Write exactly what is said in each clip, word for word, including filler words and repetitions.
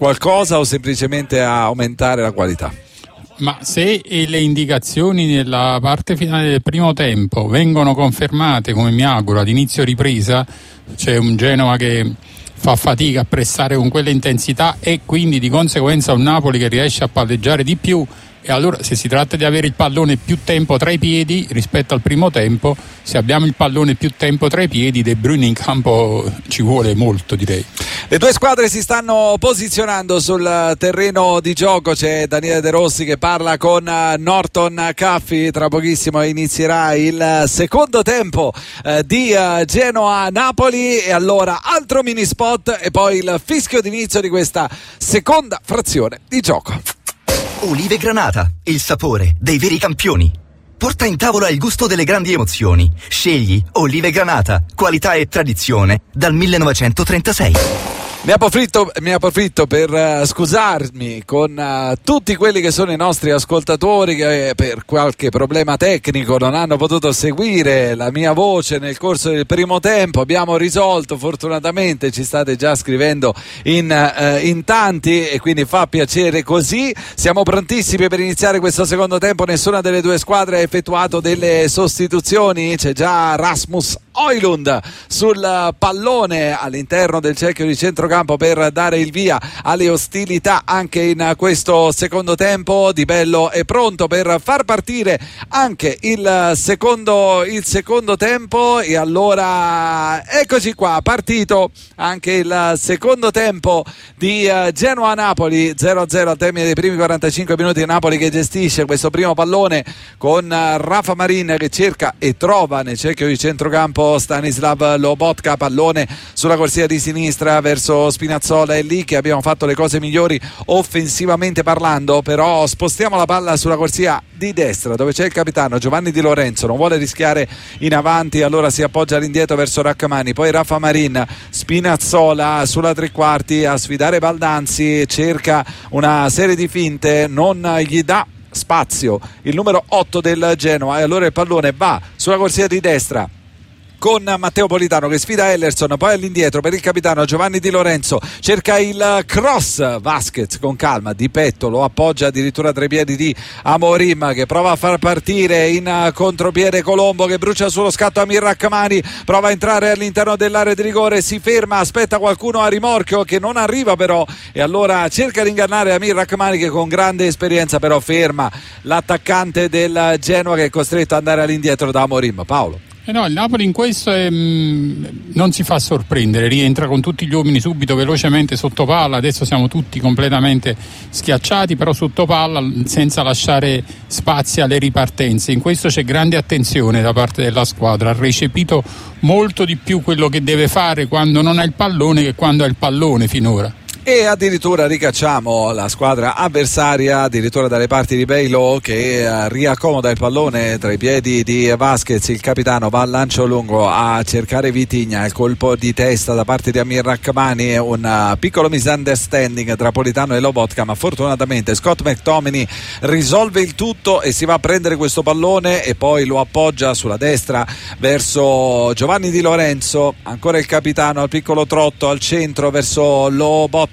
qualcosa o semplicemente a aumentare la qualità? Ma se le indicazioni nella parte finale del primo tempo vengono confermate, come mi auguro, ad inizio ripresa, c'è un Genoa che fa fatica a pressare con quella intensità e quindi di conseguenza un Napoli che riesce a palleggiare di più, e allora se si tratta di avere il pallone più tempo tra i piedi rispetto al primo tempo, se abbiamo il pallone più tempo tra i piedi, De Bruyne in campo ci vuole molto, direi. Le due squadre si stanno posizionando sul terreno di gioco, c'è Daniele De Rossi che parla con Norton Caffi, tra pochissimo inizierà il secondo tempo eh, di uh, Genoa-Napoli, e allora altro mini spot e poi il fischio d'inizio di questa seconda frazione di gioco. Olive Granata, il sapore dei veri campioni. Porta in tavola il gusto delle grandi emozioni. Scegli Olive Granata, qualità e tradizione dal millenovecentotrentasei. Ne approfitto, mi approfitto per uh, scusarmi con uh, tutti quelli che sono i nostri ascoltatori che per qualche problema tecnico non hanno potuto seguire la mia voce nel corso del primo tempo. Abbiamo risolto, fortunatamente ci state già scrivendo in, uh, in tanti, e quindi fa piacere così. Siamo prontissimi per iniziare questo secondo tempo. Nessuna delle due squadre ha effettuato delle sostituzioni, c'è già Rasmus Højlund sul pallone all'interno del cerchio di centrocampo per dare il via alle ostilità anche in questo secondo tempo. Di Bello è pronto per far partire anche il secondo, il secondo tempo, e allora eccoci qua, partito anche il secondo tempo di Genoa-Napoli. zero a zero al termine dei primi quarantacinque minuti. Napoli che gestisce questo primo pallone con Rafa Marin che cerca e trova nel cerchio di centrocampo Stanislav Lobotka, pallone sulla corsia di sinistra verso Spinazzola. È lì che abbiamo fatto le cose migliori offensivamente parlando, però spostiamo la palla sulla corsia di destra dove c'è il capitano Giovanni Di Lorenzo, non vuole rischiare in avanti, allora si appoggia all'indietro verso Rachmani, poi Rafa Marin, Spinazzola sulla tre quarti a sfidare Baldanzi, cerca una serie di finte, non gli dà spazio il numero otto del Genoa, e allora il pallone va sulla corsia di destra con Matteo Politano che sfida Ellerson, poi all'indietro per il capitano Giovanni Di Lorenzo, cerca il cross, Vasquez con calma di petto lo appoggia addirittura tra i piedi di Amorim che prova a far partire in contropiede Colombo che brucia sullo scatto Amir Rachmani, prova a entrare all'interno dell'area di rigore, si ferma, aspetta qualcuno a rimorchio che non arriva però, e allora cerca di ingannare Amir Rachmani che con grande esperienza però ferma l'attaccante del Genoa che è costretto ad andare all'indietro da Amorim. Paolo. Eh no, il Napoli in questo è, mh, non si fa sorprendere, rientra con tutti gli uomini subito velocemente sotto palla. Adesso siamo tutti completamente schiacciati, però sotto palla senza lasciare spazi alle ripartenze. In questo c'è grande attenzione da parte della squadra, ha recepito molto di più quello che deve fare quando non ha il pallone che quando ha il pallone finora. E addirittura ricacciamo la squadra avversaria addirittura dalle parti di Bello che uh, riaccomoda il pallone tra i piedi di Vasquez. Il capitano va al lancio lungo a cercare Vitigna, il colpo di testa da parte di Amir Rachmani, un uh, piccolo misunderstanding tra Politano e Lobotka, ma fortunatamente Scott McTominay risolve il tutto e si va a prendere questo pallone e poi lo appoggia sulla destra verso Giovanni Di Lorenzo, ancora il capitano al piccolo trotto al centro verso Lobotka,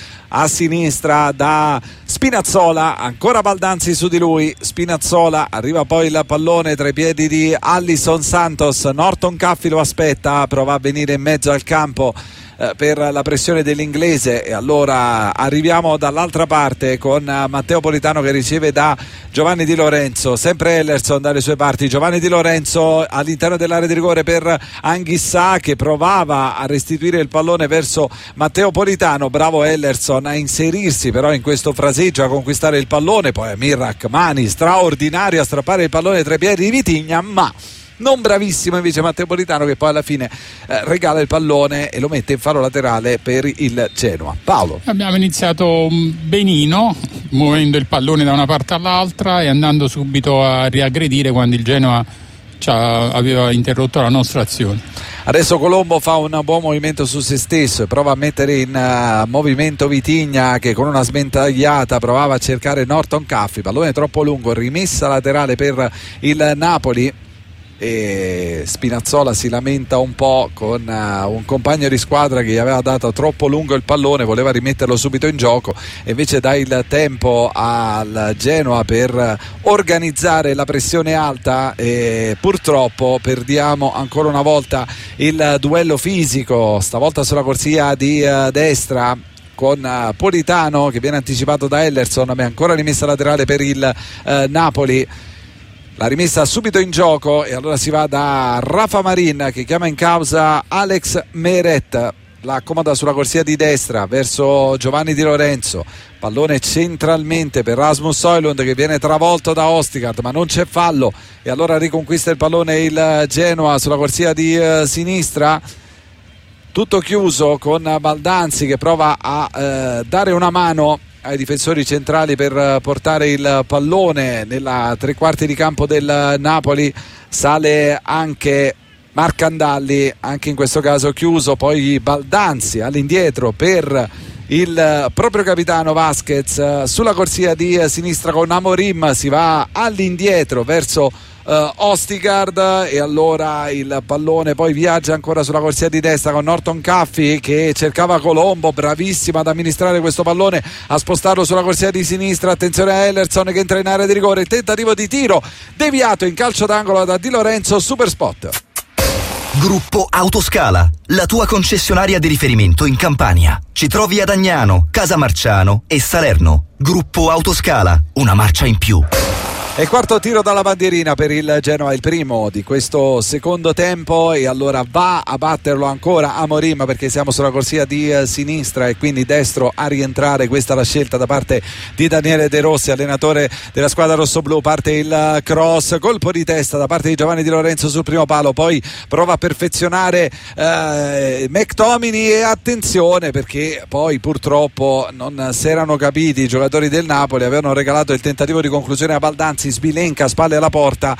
a sinistra da Spinazzola, ancora Baldanzi su di lui, Spinazzola, arriva poi il pallone tra i piedi di Alisson Santos, Norton Caffi lo aspetta, prova a venire in mezzo al campo eh, per la pressione dell'inglese, e allora arriviamo dall'altra parte con uh, Matteo Politano che riceve da Giovanni Di Lorenzo, sempre Ellerson dalle sue parti, Giovanni Di Lorenzo all'interno dell'area di rigore per Anghissà che provava a restituire il pallone verso Matteo Politano, bravo Ellerson a inserirsi però in questo fraseggio, a conquistare il pallone, poi Amir Rachmani straordinario a strappare il pallone tra i piedi di Vitigna, ma non bravissimo invece Matteo Politano che poi alla fine eh, regala il pallone e lo mette in faro laterale per il Genoa. Paolo. Abbiamo iniziato benino, muovendo il pallone da una parte all'altra e andando subito a riaggredire quando il Genoa ci aveva interrotto la nostra azione. Adesso Colombo fa un buon movimento su se stesso e prova a mettere in uh, movimento Vitigna che con una sventagliata provava a cercare Norton Caffi, pallone troppo lungo, rimessa laterale per il Napoli. e Spinazzola si lamenta un po' con uh, un compagno di squadra che gli aveva dato troppo lungo il pallone, voleva rimetterlo subito in gioco e invece dà il tempo al Genoa per organizzare la pressione alta e purtroppo perdiamo ancora una volta il duello fisico, stavolta sulla corsia di uh, destra con uh, Politano che viene anticipato da Ellerson, ma è ancora rimessa laterale per il uh, Napoli. La rimessa subito in gioco e allora si va da Rafa Marin che chiama in causa Alex Meret, la accomoda sulla corsia di destra verso Giovanni Di Lorenzo, pallone centralmente per Rasmus Højlund che viene travolto da Ostigard ma non c'è fallo e allora riconquista il pallone il Genoa sulla corsia di uh, sinistra, tutto chiuso con Baldanzi che prova a uh, dare una mano ai difensori centrali per portare il pallone nella tre quarti di campo del Napoli. Sale anche Marcandalli, anche in questo caso chiuso, poi Baldanzi all'indietro per il proprio capitano Vasquez sulla corsia di sinistra con Amorim, si va all'indietro verso Uh, Ostigard e allora il pallone poi viaggia ancora sulla corsia di destra con Norton Caffi che cercava Colombo, bravissimo ad amministrare questo pallone, a spostarlo sulla corsia di sinistra. Attenzione a Ellerson che entra in area di rigore, il tentativo di tiro deviato in calcio d'angolo da Di Lorenzo. Super spot. Gruppo Autoscala, la tua concessionaria di riferimento in Campania. Ci trovi ad Agnano, Casamarciano e Salerno. Gruppo Autoscala, una marcia in più. E quarto tiro dalla bandierina per il Genoa, il primo di questo secondo tempo, e allora va a batterlo ancora Amorim perché siamo sulla corsia di eh, sinistra e quindi destro a rientrare. Questa è la scelta da parte di Daniele De Rossi, allenatore della squadra rossoblù. Parte il cross, colpo di testa da parte di Giovanni Di Lorenzo sul primo palo, poi prova a perfezionare eh, McTominay e attenzione perché poi purtroppo non si erano capiti i giocatori del Napoli, avevano regalato il tentativo di conclusione a Baldanzi. Sbilenca, spalle alla porta,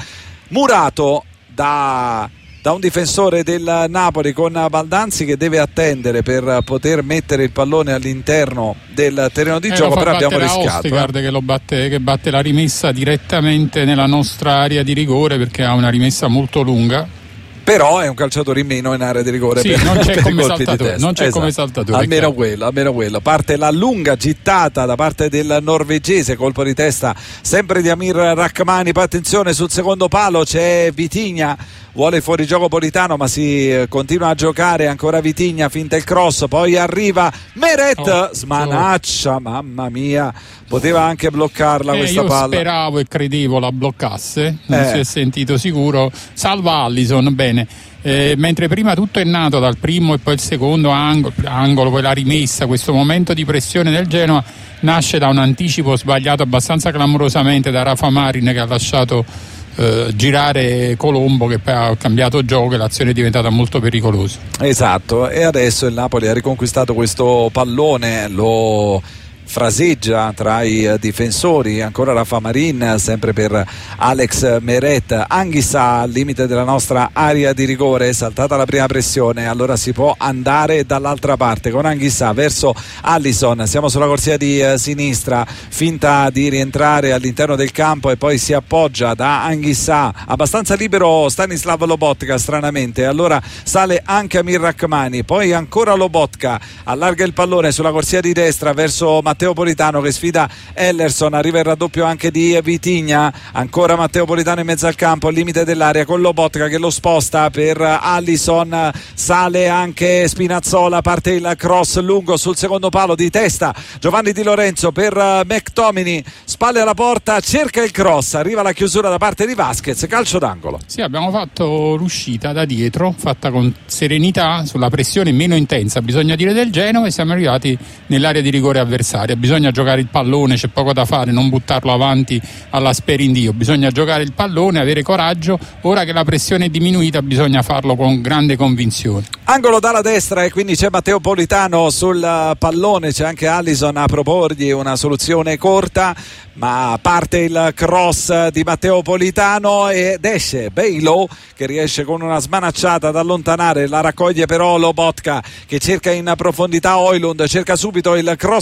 murato da, da un difensore del Napoli con Baldanzi che deve attendere per poter mettere il pallone all'interno del terreno di eh, gioco, però abbiamo rischiato. Ostigard, eh. che, lo batte, che batte la rimessa direttamente nella nostra area di rigore perché ha una rimessa molto lunga. Però è un calciatore in meno in area di rigore, sì, per, non c'è, per come saltatore, non c'è esatto. come saltatore almeno quello, almeno quello. Parte la lunga gittata da parte del norvegese, colpo di testa sempre di Amir Rachmani. Poi attenzione, sul secondo palo c'è Vitinha, vuole fuori gioco Politano ma si continua a giocare ancora Vitinha, finta il cross, poi arriva Meret, oh, smanaccia, oh. mamma mia, poteva anche bloccarla eh, questa io palla. Speravo e credevo la bloccasse, non eh. si è sentito sicuro. Salva Allison, bene. Eh, mentre prima tutto è nato dal primo e poi il secondo angolo, angolo, poi la rimessa, questo momento di pressione del Genoa nasce da un anticipo sbagliato abbastanza clamorosamente da Rafa Marin che ha lasciato eh, girare Colombo, che poi ha cambiato gioco e l'azione è diventata molto pericolosa. Esatto, e adesso il Napoli ha riconquistato questo pallone, lo fraseggia tra i difensori, ancora Rafa Marin sempre per Alex Meret. Anghissà al limite della nostra area di rigore, è saltata la prima pressione, allora si può andare dall'altra parte con Anghissà verso Allison. Siamo sulla corsia di eh, sinistra, finta di rientrare all'interno del campo e poi si appoggia da Anghissà, abbastanza libero Stanislav Lobotka stranamente, allora sale anche Amir Rachmani, poi ancora Lobotka, allarga il pallone sulla corsia di destra verso Matteo Politano che sfida Ellerson, arriva il raddoppio anche di Vitinha, ancora Matteo Politano in mezzo al campo al limite dell'area con Lobotka che lo sposta per Allison, sale anche Spinazzola, parte il cross lungo sul secondo palo di testa Giovanni Di Lorenzo per McTominay, spalle alla porta, cerca il cross, arriva la chiusura da parte di Vasquez, calcio d'angolo. Sì, abbiamo fatto l'uscita da dietro fatta con serenità, sulla pressione meno intensa bisogna dire del Genoa, e siamo arrivati nell'area di rigore avversaria. Bisogna giocare il pallone, c'è poco da fare, non buttarlo avanti alla sperindio, bisogna giocare il pallone, avere coraggio. Ora che la pressione è diminuita bisogna farlo con grande convinzione. Angolo dalla destra e quindi c'è Matteo Politano sul pallone, c'è anche Allison a proporgli una soluzione corta, ma parte il cross di Matteo Politano ed esce Bejlo che riesce con una smanacciata ad allontanare, la raccoglie però Lobotka che cerca in profondità Højlund, cerca subito il cross rasoterra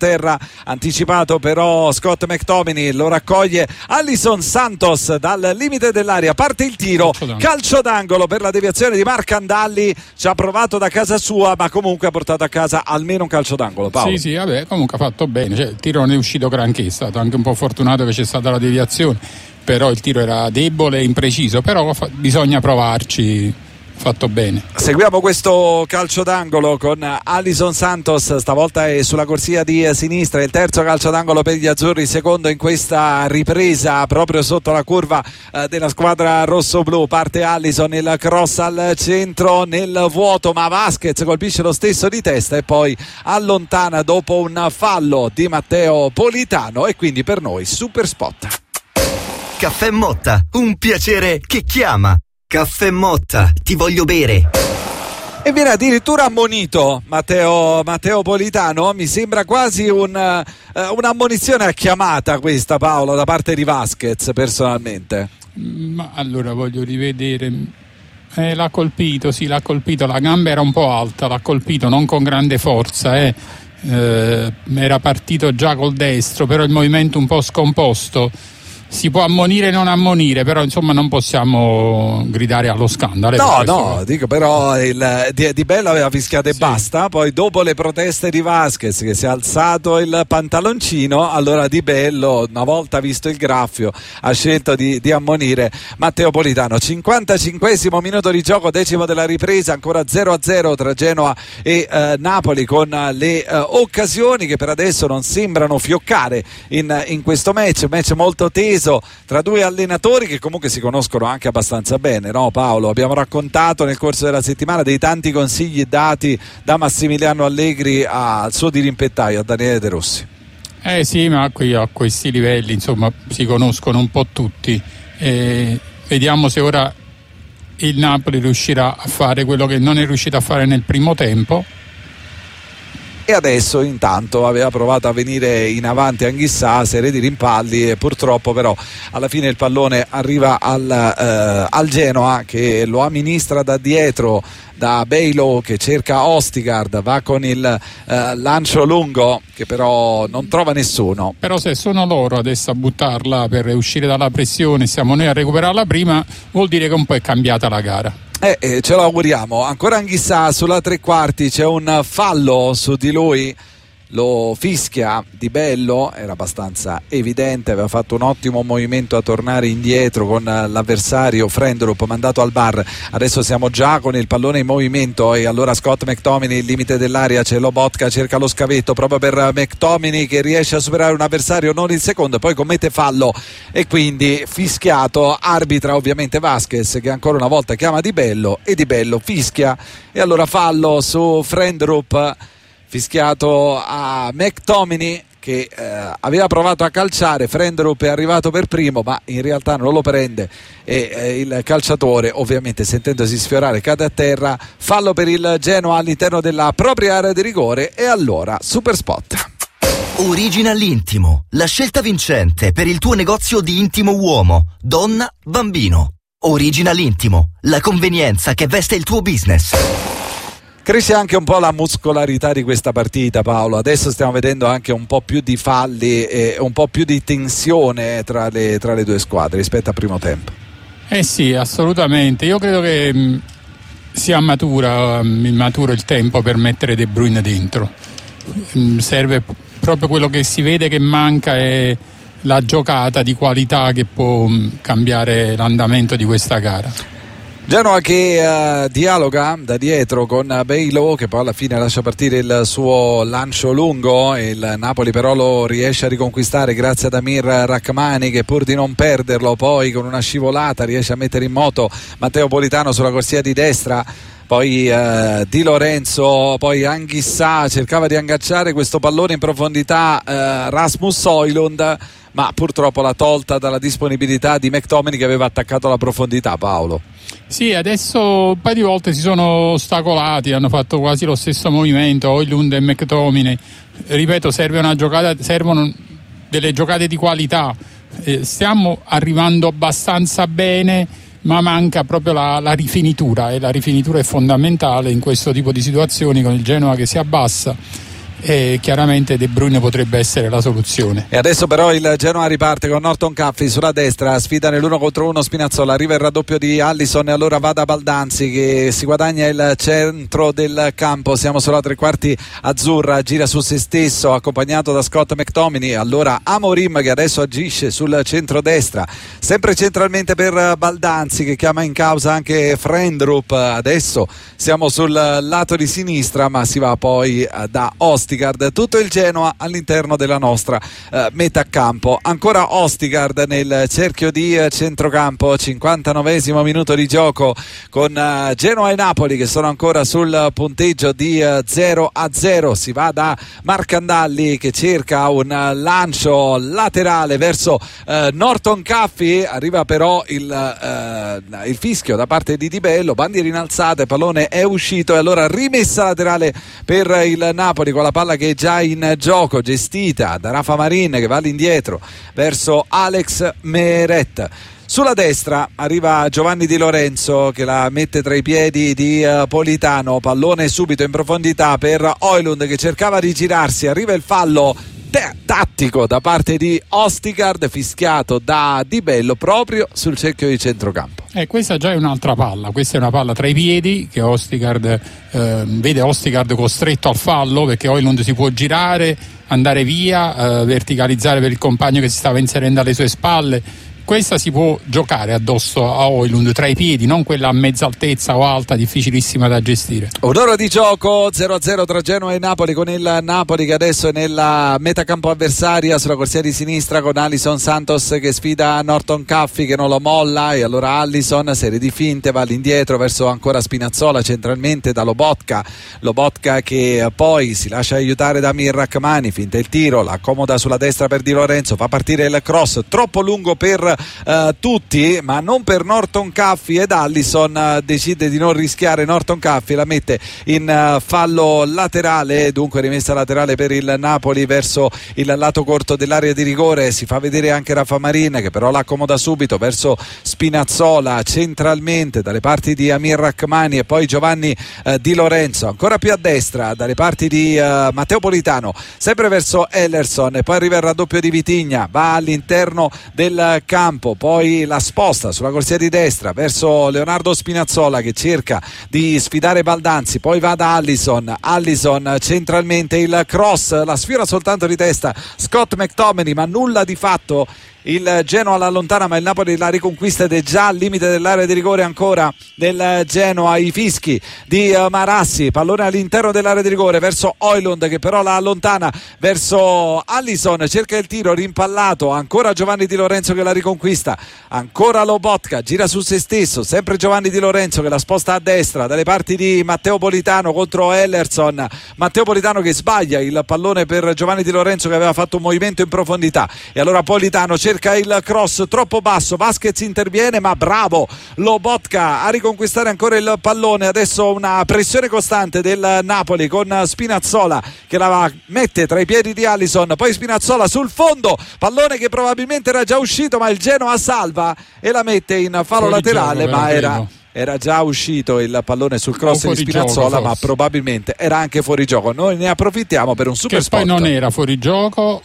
terra, anticipato però Scott McTominay, lo raccoglie Alisson Santos dal limite dell'area, parte il tiro, calcio d'angolo, calcio d'angolo per la deviazione di Marc Andalli, ci ha provato da casa sua ma comunque ha portato a casa almeno un calcio d'angolo. Paolo. Sì sì, vabbè, comunque ha fatto bene, cioè, il tiro non è uscito granché, è stato anche un po' fortunato che c'è stata la deviazione, però il tiro era debole e impreciso, però fa- bisogna provarci, fatto bene. Seguiamo questo calcio d'angolo con Alisson Santos, stavolta è sulla corsia di sinistra, il terzo calcio d'angolo per gli azzurri, secondo in questa ripresa proprio sotto la curva eh, della squadra rossoblu. Parte Alisson, il cross al centro nel vuoto, ma Vasquez colpisce lo stesso di testa e poi allontana dopo un fallo di Matteo Politano, e quindi per noi super spot. Caffè Motta, un piacere che chiama. Caffè Motta, ti voglio bere. E viene addirittura ammonito Matteo, Matteo Politano. Mi sembra quasi un, uh, un'ammonizione a chiamata questa, Paolo, da parte di Vasquez personalmente. Ma allora voglio rivedere. Eh, l'ha colpito, sì, l'ha colpito. La gamba era un po' alta, l'ha colpito non con grande forza, eh. Eh, era partito già col destro, però il movimento un po' scomposto. Si può ammonire e non ammonire, però insomma non possiamo gridare allo scandalo. No, no, dico però il Di, Di Bello aveva fischiato e sì. Basta, poi dopo le proteste di Vasquez che si è alzato il pantaloncino, allora Di Bello, una volta visto il graffio, ha scelto di, di ammonire Matteo Politano. cinquantacinquesimo minuto di gioco, decimo della ripresa, ancora zero a zero tra Genoa e eh, Napoli, con le eh, occasioni che per adesso non sembrano fioccare in, in questo match, un match molto teso tra due allenatori che comunque si conoscono anche abbastanza bene, no Paolo? Abbiamo raccontato nel corso della settimana dei tanti consigli dati da Massimiliano Allegri al suo dirimpettaio, a Daniele De Rossi. Eh sì, ma qui a questi livelli insomma si conoscono un po' tutti, e vediamo se ora il Napoli riuscirà a fare quello che non è riuscito a fare nel primo tempo. E adesso intanto aveva provato a venire in avanti Anghissà, serie di rimpalli, e purtroppo però alla fine il pallone arriva al, eh, al Genoa, che lo amministra da dietro da Bejlo, che cerca Ostigard, va con il eh, lancio lungo che però non trova nessuno. Però se sono loro adesso a buttarla per uscire dalla pressione, siamo noi a recuperarla prima, vuol dire che un po' è cambiata la gara. Eh, eh, ce lo auguriamo. Ancora Anghissà sulla tre quarti, c'è un fallo su di lui, lo fischia Di Bello, era abbastanza evidente, aveva fatto un ottimo movimento a tornare indietro con l'avversario Frendrup mandato al bar. Adesso siamo già con il pallone in movimento e allora Scott McTominay, il limite dell'area, c'è Lobotka, cerca lo scavetto proprio per McTominay che riesce a superare un avversario, non il secondo, poi commette fallo e quindi fischiato. Arbitra ovviamente Vasquez, che ancora una volta chiama Di Bello e Di Bello fischia, e allora fallo su Frendrup, fischiato a McTominay, che eh, aveva provato a calciare. Frendrup è arrivato per primo ma in realtà non lo prende e eh, il calciatore, ovviamente sentendosi sfiorare, cade a terra. Fallo per il Genoa all'interno della propria area di rigore, e allora super spot. Original Intimo, la scelta vincente per il tuo negozio di intimo uomo, donna, bambino. Original Intimo, la convenienza che veste il tuo business. Cresce anche un po' la muscolarità di questa partita, Paolo. Adesso stiamo vedendo anche un po' più di falli e un po' più di tensione tra le, tra le due squadre rispetto al primo tempo. Eh sì, assolutamente. Io credo che mh, sia matura, mh, maturo il tempo per mettere De Bruyne dentro. Mh, serve proprio quello che si vede che manca, è la giocata di qualità che può mh, cambiare l'andamento di questa gara. Genoa che uh, dialoga da dietro con Bejlo, che poi alla fine lascia partire il suo lancio lungo, il Napoli però lo riesce a riconquistare grazie ad Amir Rachmani, che pur di non perderlo poi con una scivolata riesce a mettere in moto Matteo Politano sulla corsia di destra. Poi eh, Di Lorenzo, poi Anghissà cercava di agganciare questo pallone in profondità, eh, Rasmus Højlund, ma purtroppo l'ha tolta dalla disponibilità di McTominay, che aveva attaccato la profondità. Paolo. Sì, adesso un paio di volte si sono ostacolati, hanno fatto quasi lo stesso movimento Højlund e McTominay. Ripeto, serve una giocata, servono delle giocate di qualità. Eh, stiamo arrivando abbastanza bene, ma manca proprio la, la rifinitura, e la rifinitura è fondamentale in questo tipo di situazioni, con il Genoa che si abbassa e chiaramente De Bruyne potrebbe essere la soluzione. E adesso però il Genoa riparte con Norton Caffey sulla destra, sfida nell'uno contro uno Spinazzola, arriva il raddoppio di Allison e allora va da Baldanzi che si guadagna il centro del campo. Siamo sulla tre quarti azzurra, gira su se stesso accompagnato da Scott McTominay, allora Amorim che adesso agisce sul centrodestra, sempre centralmente per Baldanzi che chiama in causa anche Frendrup. Adesso siamo sul lato di sinistra ma si va poi da Ostigard, tutto il Genoa all'interno della nostra eh, metà campo. Ancora Ostigard nel cerchio di eh, centrocampo, cinquantanovesimo minuto di gioco con eh, Genoa e Napoli che sono ancora sul punteggio di eh, zero a zero. Si va da Marcandalli che cerca un uh, lancio laterale verso uh, Norton Caffey, arriva però il, uh, il fischio da parte di Di Bello, bandierine alzate, pallone è uscito e allora rimessa laterale per il Napoli con la palla che è già in gioco, gestita da Rafa Marin che va all'indietro verso Alex Meret. Sulla destra arriva Giovanni Di Lorenzo che la mette tra i piedi di uh, Politano, pallone subito in profondità per Højlund che cercava di girarsi, arriva il fallo t- tattico da parte di Ostigard fischiato da Di Bello proprio sul cerchio di centrocampo. E eh, questa già è un'altra palla, questa è una palla tra i piedi che Ostigard eh, vede Ostigard costretto al fallo perché Højlund si può girare, andare via, eh, verticalizzare per il compagno che si stava inserendo alle sue spalle. Questa si può giocare addosso a Højlund tra i piedi, non quella a mezza altezza o alta, difficilissima da gestire. Un'ora di gioco, zero a zero tra Genoa e Napoli, con il Napoli che adesso è nella metacampo avversaria sulla corsia di sinistra con Alisson Santos che sfida Norton Caffey che non lo molla e allora Alisson, serie di finte, va all'indietro verso ancora Spinazzola centralmente da Lobotka, Lobotka che poi si lascia aiutare da Amir Rrahmani, finta il tiro, la accomoda sulla destra per Di Lorenzo, fa partire il cross troppo lungo per Uh, tutti ma non per Norton Caffey ed Allison uh, decide di non rischiare. Norton Caffey la mette in uh, fallo laterale, dunque rimessa laterale per il Napoli verso il lato corto dell'area di rigore. Si fa vedere anche Rafa Marin che però l'accomoda subito verso Spinazzola centralmente dalle parti di Amir Rrahmani e poi Giovanni uh, Di Lorenzo ancora più a destra dalle parti di uh, Matteo Politano sempre verso Ellerson e poi arriva il raddoppio di Vitigna, va all'interno del campo, poi la sposta sulla corsia di destra verso Leonardo Spinazzola che cerca di sfidare Baldanzi, poi va da Allison, Allison centralmente il cross, la sfiora soltanto di testa Scott McTominay ma nulla di fatto. Il Genoa la allontana ma il Napoli la riconquista ed è già al limite dell'area di rigore ancora del Genoa. I fischi di Marassi, pallone all'interno dell'area di rigore verso Højlund che però la allontana verso Allison, cerca il tiro rimpallato, ancora Giovanni Di Lorenzo che la riconquista, ancora Lobotka, gira su se stesso, sempre Giovanni Di Lorenzo che la sposta a destra dalle parti di Matteo Politano contro Ellerson, Matteo Politano che sbaglia il pallone per Giovanni Di Lorenzo che aveva fatto un movimento in profondità e allora Politano cerca il cross troppo basso, Vasquez interviene ma bravo Lobotka a riconquistare ancora il pallone. Adesso una pressione costante del Napoli con Spinazzola che la mette tra i piedi di Allison, poi Spinazzola sul fondo, pallone che probabilmente era già uscito ma il Genoa salva e la mette in fallo laterale gioco, ma era era già uscito il pallone sul cross di Spinazzola gioco, ma probabilmente era anche fuori gioco. Noi ne approfittiamo per un super che spot. Poi non era fuori gioco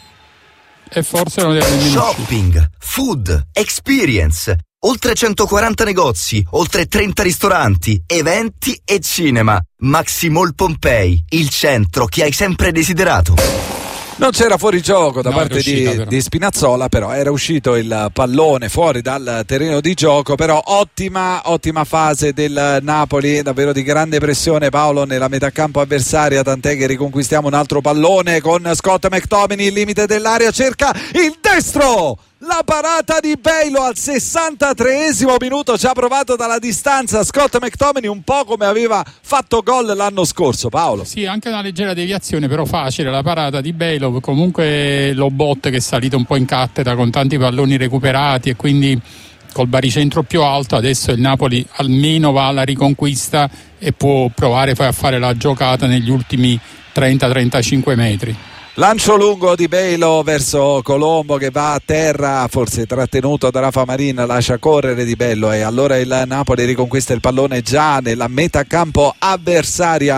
e forse non era nemmeno shopping, food, experience, oltre centoquaranta negozi, oltre trenta ristoranti, eventi e cinema. Maximall Pompei, il centro che hai sempre desiderato. Non c'era fuori gioco da no, parte uscita, di, di Spinazzola, però era uscito il pallone fuori dal terreno di gioco. Però ottima, ottima fase del Napoli, davvero di grande pressione Paolo nella metà campo avversaria, tant'è che riconquistiamo un altro pallone con Scott McTominay, il limite dell'area, cerca il destro! La parata di Bailo al sessantatreesimo minuto, ci ha provato dalla distanza Scott McTominay, un po' come aveva fatto gol l'anno scorso, Paolo. Sì, anche una leggera deviazione, però facile la parata di Bailo, comunque Lobot che è salito un po' in cattedra con tanti palloni recuperati e quindi col baricentro più alto adesso il Napoli almeno va alla riconquista e può provare poi a fare la giocata negli ultimi trenta trentacinque metri. Lancio lungo di Bailo verso Colombo che va a terra, forse trattenuto da Rafa Marin, lascia correre Di Bello e allora il Napoli riconquista il pallone già nella metà campo avversaria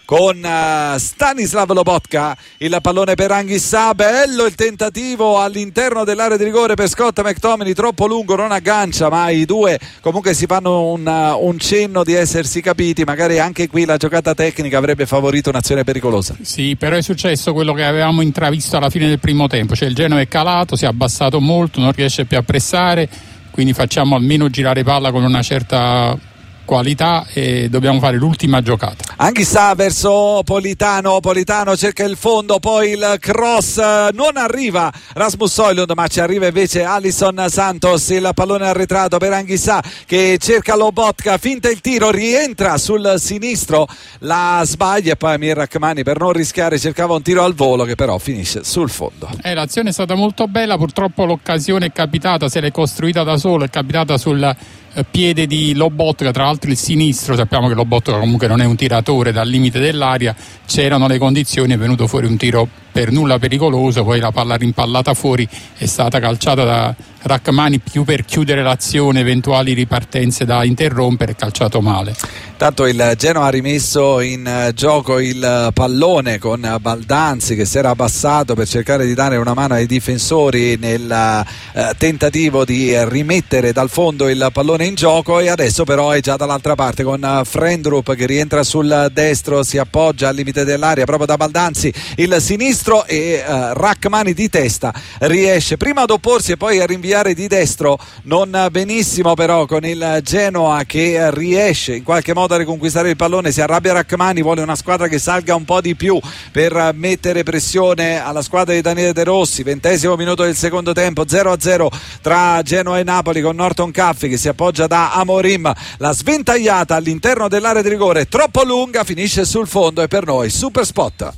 con uh, Stanislav Lobotka, il pallone per Anghissà, bello il tentativo all'interno dell'area di rigore per Scott McTominay, troppo lungo, non aggancia, ma i due comunque si fanno un, uh, un cenno di essersi capiti, magari anche qui la giocata tecnica avrebbe favorito un'azione pericolosa. Sì, però è successo quello che avevamo intravisto alla fine del primo tempo, cioè il Genoa è calato, si è abbassato molto, non riesce più a pressare, quindi facciamo almeno girare palla con una certa qualità e dobbiamo fare l'ultima giocata. Anghissà verso Politano, Politano cerca il fondo, poi il cross, non arriva Rasmus Højlund, ma ci arriva invece Alisson Santos, il pallone arretrato per Anghissà che cerca Lobotka, finta il tiro, rientra sul sinistro, la sbaglia e poi Amir Rrahmani per non rischiare cercava un tiro al volo che però finisce sul fondo. Eh, l'azione è stata molto bella, purtroppo l'occasione è capitata, se l'è costruita da solo, è capitata sul piede di Lobotka, tra l'altro il sinistro, sappiamo che Lobotka comunque non è un tiratore dal limite dell'aria, c'erano le condizioni, è venuto fuori un tiro per nulla pericoloso, poi la palla rimpallata fuori è stata calciata da Rrahmani più per chiudere l'azione, eventuali ripartenze da interrompere, calciato male. Tanto il Genoa ha rimesso in gioco il pallone con Baldanzi che si era abbassato per cercare di dare una mano ai difensori nel eh, tentativo di rimettere dal fondo il pallone in gioco, e adesso però è già dall'altra parte con Frendrup che rientra sul destro, si appoggia al limite dell'area proprio da Baldanzi il sinistro e eh, Rrahmani di testa riesce prima ad opporsi e poi a rinviare di destro, non benissimo però con il Genoa che riesce in qualche modo a riconquistare il pallone. Si arrabbia Rrahmani, vuole una squadra che salga un po' di più per mettere pressione alla squadra di Daniele De Rossi. Ventesimo minuto del secondo tempo, zero a zero tra Genoa e Napoli con Norton Caffi che si appoggia da Amorim, la sventagliata all'interno dell'area di rigore troppo lunga, finisce sul fondo e per noi super spot.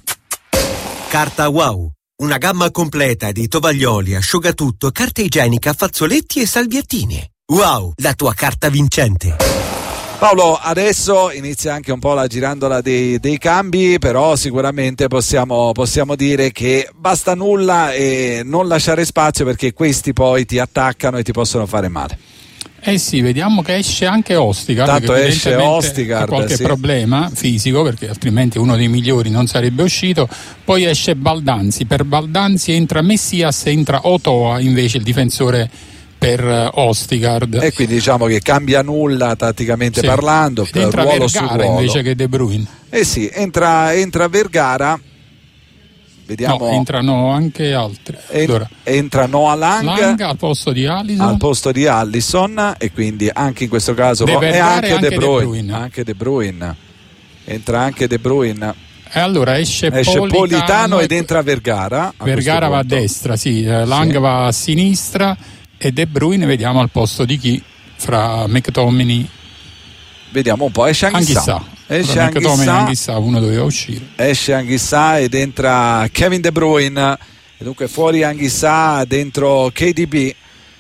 Carta Wow, una gamma completa di tovaglioli, asciugatutto, carta igienica, fazzoletti e salviettine. Wow, la tua carta vincente. Paolo, adesso inizia anche un po' la girandola dei, dei cambi, però sicuramente possiamo, possiamo dire che basta nulla e non lasciare spazio, perché questi poi ti attaccano e ti possono fare male. Eh sì, vediamo che esce anche Ostigard, tanto che esce Ostigard, ha qualche sì. problema fisico, perché altrimenti uno dei migliori non sarebbe uscito. Poi esce Baldanzi, per Baldanzi entra Messias, entra Otoa invece il difensore per Ostigard, e quindi diciamo che cambia nulla tatticamente sì. parlando. Ed entra ruolo Vergara su ruolo. invece che De Bruyne. Eh sì, entra, entra Vergara. Vediamo. No, entrano anche altri. Allora, entra Noah Lang, Lang al posto di Alisson. Al posto di Alisson, e quindi anche in questo caso De e anche, anche De, Bruyne, De Bruyne. Anche De Bruyne. Entra anche De Bruyne. E allora esce, esce Politano, Politano ed entra Vergara. A Vergara va a destra, sì, Lang sì. va a sinistra e De Bruyne vediamo al posto di chi fra McTominay. Vediamo un po', esce Anghissà. Anghissà. Esce Anghissà. Anghissà, uno doveva uscire. Esce Anghissà ed entra Kevin De Bruyne. E dunque fuori Anghissà, dentro K D B.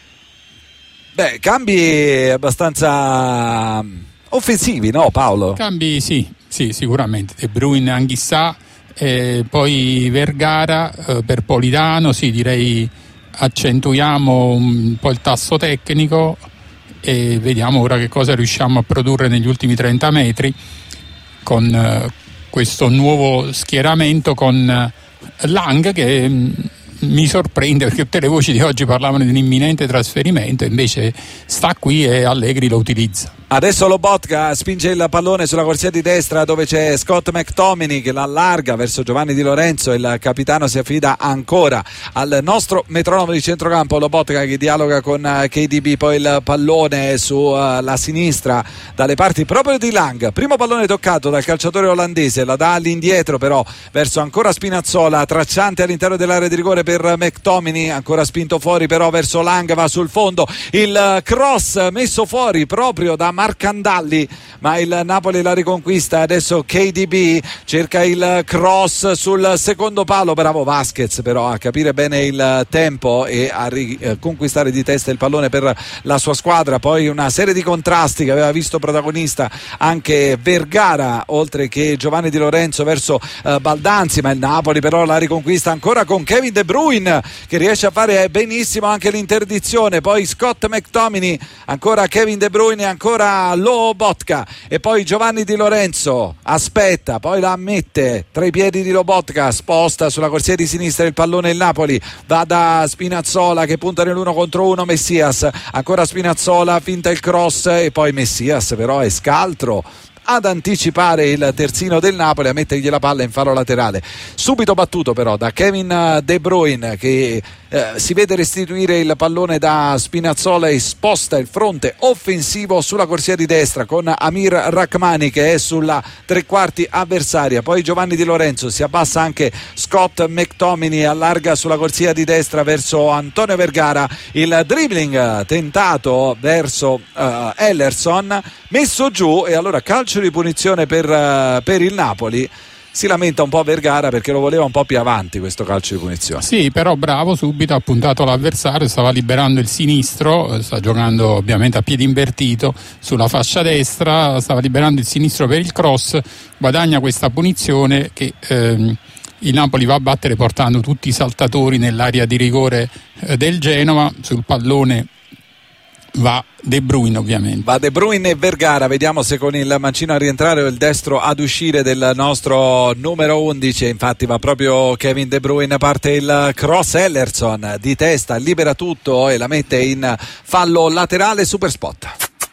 Beh, cambi abbastanza offensivi, no Paolo? Cambi sì, sì, sicuramente. De Bruyne, Anghissà, eh, poi Vergara eh, per Politano, sì, direi accentuiamo un po' il tasso tecnico e vediamo ora che cosa riusciamo a produrre negli ultimi trenta metri con eh, questo nuovo schieramento con eh, Lang che mh, mi sorprende, perché tutte le voci di oggi parlavano di un imminente trasferimento, invece sta qui e Allegri lo utilizza. Adesso Lobotka spinge il pallone sulla corsia di destra dove c'è Scott McTominay che l'allarga verso Giovanni Di Lorenzo. Il capitano si affida ancora al nostro metronomo di centrocampo, Lobotka che dialoga con K D B, poi il pallone sulla sinistra dalle parti proprio di Lang. Primo pallone toccato dal calciatore olandese, la dà all'indietro però verso ancora Spinazzola, tracciante all'interno dell'area di rigore per McTominay, ancora spinto fuori però verso Lang, va sul fondo, il cross messo fuori proprio da Marcandalli, ma il Napoli la riconquista. Adesso K D B cerca il cross sul secondo palo, bravo Vasquez però a capire bene il tempo e a riconquistare di testa il pallone per la sua squadra. Poi una serie di contrasti che aveva visto protagonista anche Vergara oltre che Giovanni Di Lorenzo verso uh, Baldanzi, ma il Napoli però la riconquista ancora con Kevin De Bruyne che riesce a fare benissimo anche l'interdizione. Poi Scott McTominay, ancora Kevin De Bruyne, ancora ancora Lobotka e poi Giovanni Di Lorenzo aspetta, poi la mette tra i piedi di Lobotka, sposta sulla corsia di sinistra il pallone il Napoli, va da Spinazzola che punta nell'uno contro uno, Messias, ancora Spinazzola, finta il cross e poi Messias però è scaltro ad anticipare il terzino del Napoli, a mettergli la palla in fallo laterale, subito battuto però da Kevin De Bruyne che eh, si vede restituire il pallone da Spinazzola e sposta il fronte offensivo sulla corsia di destra con Amir Rrahmani che è sulla tre quarti avversaria, poi Giovanni Di Lorenzo, si abbassa anche Scott McTominay, allarga sulla corsia di destra verso Antonio Vergara, il dribbling tentato verso uh, Ellerson, messo giù e allora calcio di punizione per, uh, per il Napoli. Si lamenta un po' Vergara perché lo voleva un po' più avanti questo calcio di punizione. Sì, però bravo, subito ha puntato l'avversario, stava liberando il sinistro, sta giocando ovviamente a piedi invertito sulla fascia destra, stava liberando il sinistro per il cross, guadagna questa punizione che ehm, il Napoli va a battere portando tutti i saltatori nell'area di rigore eh, del Genova. Sul pallone va De Bruyne ovviamente. Va De Bruyne e Vergara, vediamo se con il mancino a rientrare o il destro ad uscire del nostro numero undici, infatti va proprio Kevin De Bruyne, parte il cross, Ellerson di testa libera tutto e la mette in fallo laterale, super spot.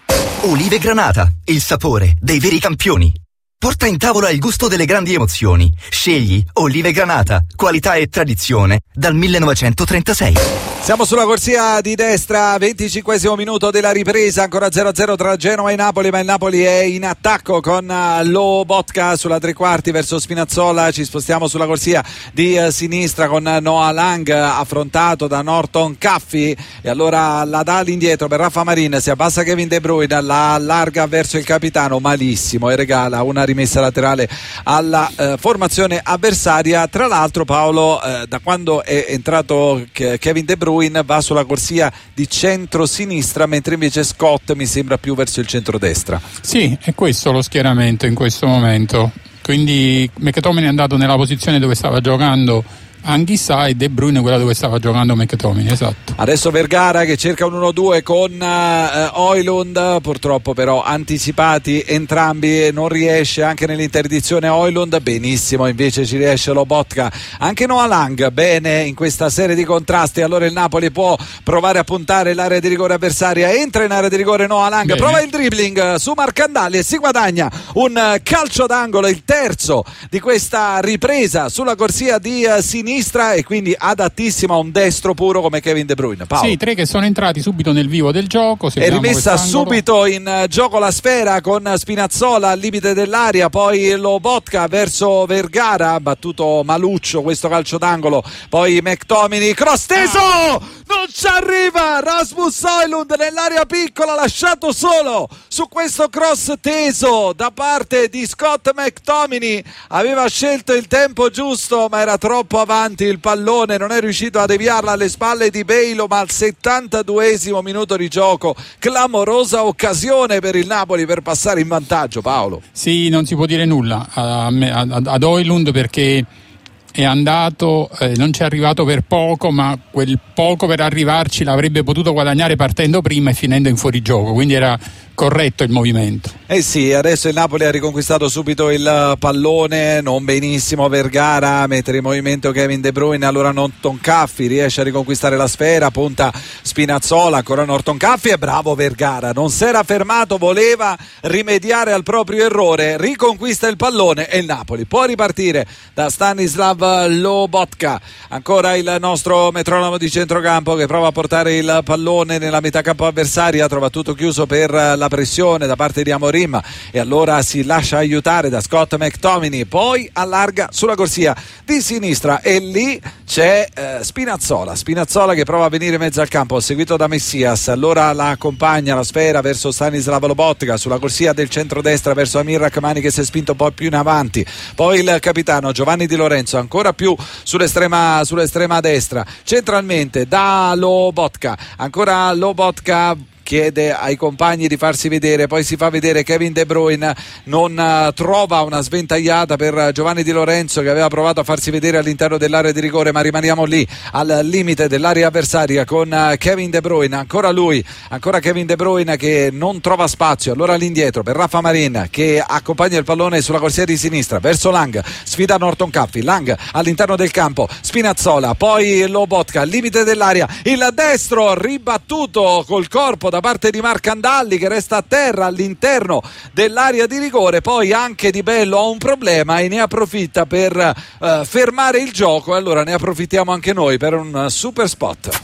Olive Granata, il sapore dei veri campioni. Porta in tavola il gusto delle grandi emozioni. Scegli Olive Granata, qualità e tradizione dal millenovecentotrentasei. Siamo sulla corsia di destra, venticinquesimo minuto della ripresa, ancora zero a zero tra Genoa e Napoli, ma il Napoli è in attacco con Lobotka sulla tre quarti verso Spinazzola. Ci spostiamo sulla corsia di sinistra con Noah Lang affrontato da Norton Caffi e allora la dà all'indietro per Rafa Marin, si abbassa Kevin De Bruyne, la allarga verso il capitano malissimo e regala una rimessa laterale alla eh, formazione avversaria. Tra l'altro Paolo, eh, da quando è entrato Kevin De Bruyne va sulla corsia di centro-sinistra, mentre invece Scott mi sembra più verso il centro-destra. Sì, è questo lo schieramento in questo momento, quindi McTominay è andato nella posizione dove stava giocando Anghissà e De Bruyne quella dove stava giocando McTominay, esatto. Adesso Vergara che cerca un uno due con uh, Højlund, purtroppo però anticipati entrambi, non riesce anche nell'interdizione Højlund, benissimo invece ci riesce Lobotka, anche Noah Lang bene in questa serie di contrasti. Allora il Napoli può provare a puntare l'area di rigore avversaria, entra in area di rigore Noah Lang, bene. Prova il dribbling su Marcandali e si guadagna un calcio d'angolo, il terzo di questa ripresa sulla corsia di uh, sinistra e quindi adattissimo a un destro puro come Kevin De Bruyne. Paolo. Sì, tre che sono entrati subito nel vivo del gioco. È rimessa subito in gioco la sfera con Spinazzola al limite dell'area, poi Lobotka verso Vergara, battuto maluccio questo calcio d'angolo, poi McTominay, cross teso, ah. non ci arriva Rasmus Højlund nell'area piccola, lasciato solo su questo cross teso da parte di Scott McTominay, aveva scelto il tempo giusto ma era troppo avanti il pallone, non è riuscito a deviarla alle spalle di Bale, ma al settantaduesimo minuto di gioco clamorosa occasione per il Napoli per passare in vantaggio. Paolo. Sì, non si può dire nulla a, a, ad Højlund perché è andato, eh, non ci è arrivato per poco, ma quel poco per arrivarci l'avrebbe potuto guadagnare partendo prima e finendo in fuorigioco, quindi era corretto il movimento. Eh sì, adesso il Napoli ha riconquistato subito il pallone, non benissimo Vergara, mentre in movimento Kevin De Bruyne, allora Norton Caffi riesce a riconquistare la sfera, punta Spinazzola, ancora Norton Caffi e bravo Vergara, non si era fermato, voleva rimediare al proprio errore, riconquista il pallone e il Napoli può ripartire da Stanislav Lobotka. Ancora il nostro metronomo di centrocampo che prova a portare il pallone nella metà campo avversaria, trova tutto chiuso per la pressione da parte di Amorim e allora si lascia aiutare da Scott McTominay, poi allarga sulla corsia di sinistra e lì c'è eh, Spinazzola Spinazzola che prova a venire in mezzo al campo seguito da Messias, allora la accompagna la sfera verso Stanislav Lobotka sulla corsia del centrodestra verso Amir Rrahmani che si è spinto un po' più in avanti, poi il capitano Giovanni Di Lorenzo ancora più sull'estrema, sull'estrema destra centralmente da Lobotka, ancora Lobotka chiede ai compagni di farsi vedere, poi si fa vedere Kevin De Bruyne, non uh, trova una sventagliata per Giovanni Di Lorenzo che aveva provato a farsi vedere all'interno dell'area di rigore, ma rimaniamo lì al limite dell'area avversaria con uh, Kevin De Bruyne, ancora lui, ancora Kevin De Bruyne che non trova spazio, allora all'indietro per Rafa Marin che accompagna il pallone sulla corsia di sinistra verso Lang, sfida Norton Caffey, Lang all'interno del campo, Spinazzola, poi Lobotka al limite dell'area, il destro ribattuto col corpo da parte di Marcandalli che resta a terra all'interno dell'area di rigore, poi anche Di Bello ha un problema e ne approfitta per uh, fermare il gioco, e allora ne approfittiamo anche noi per un super spot.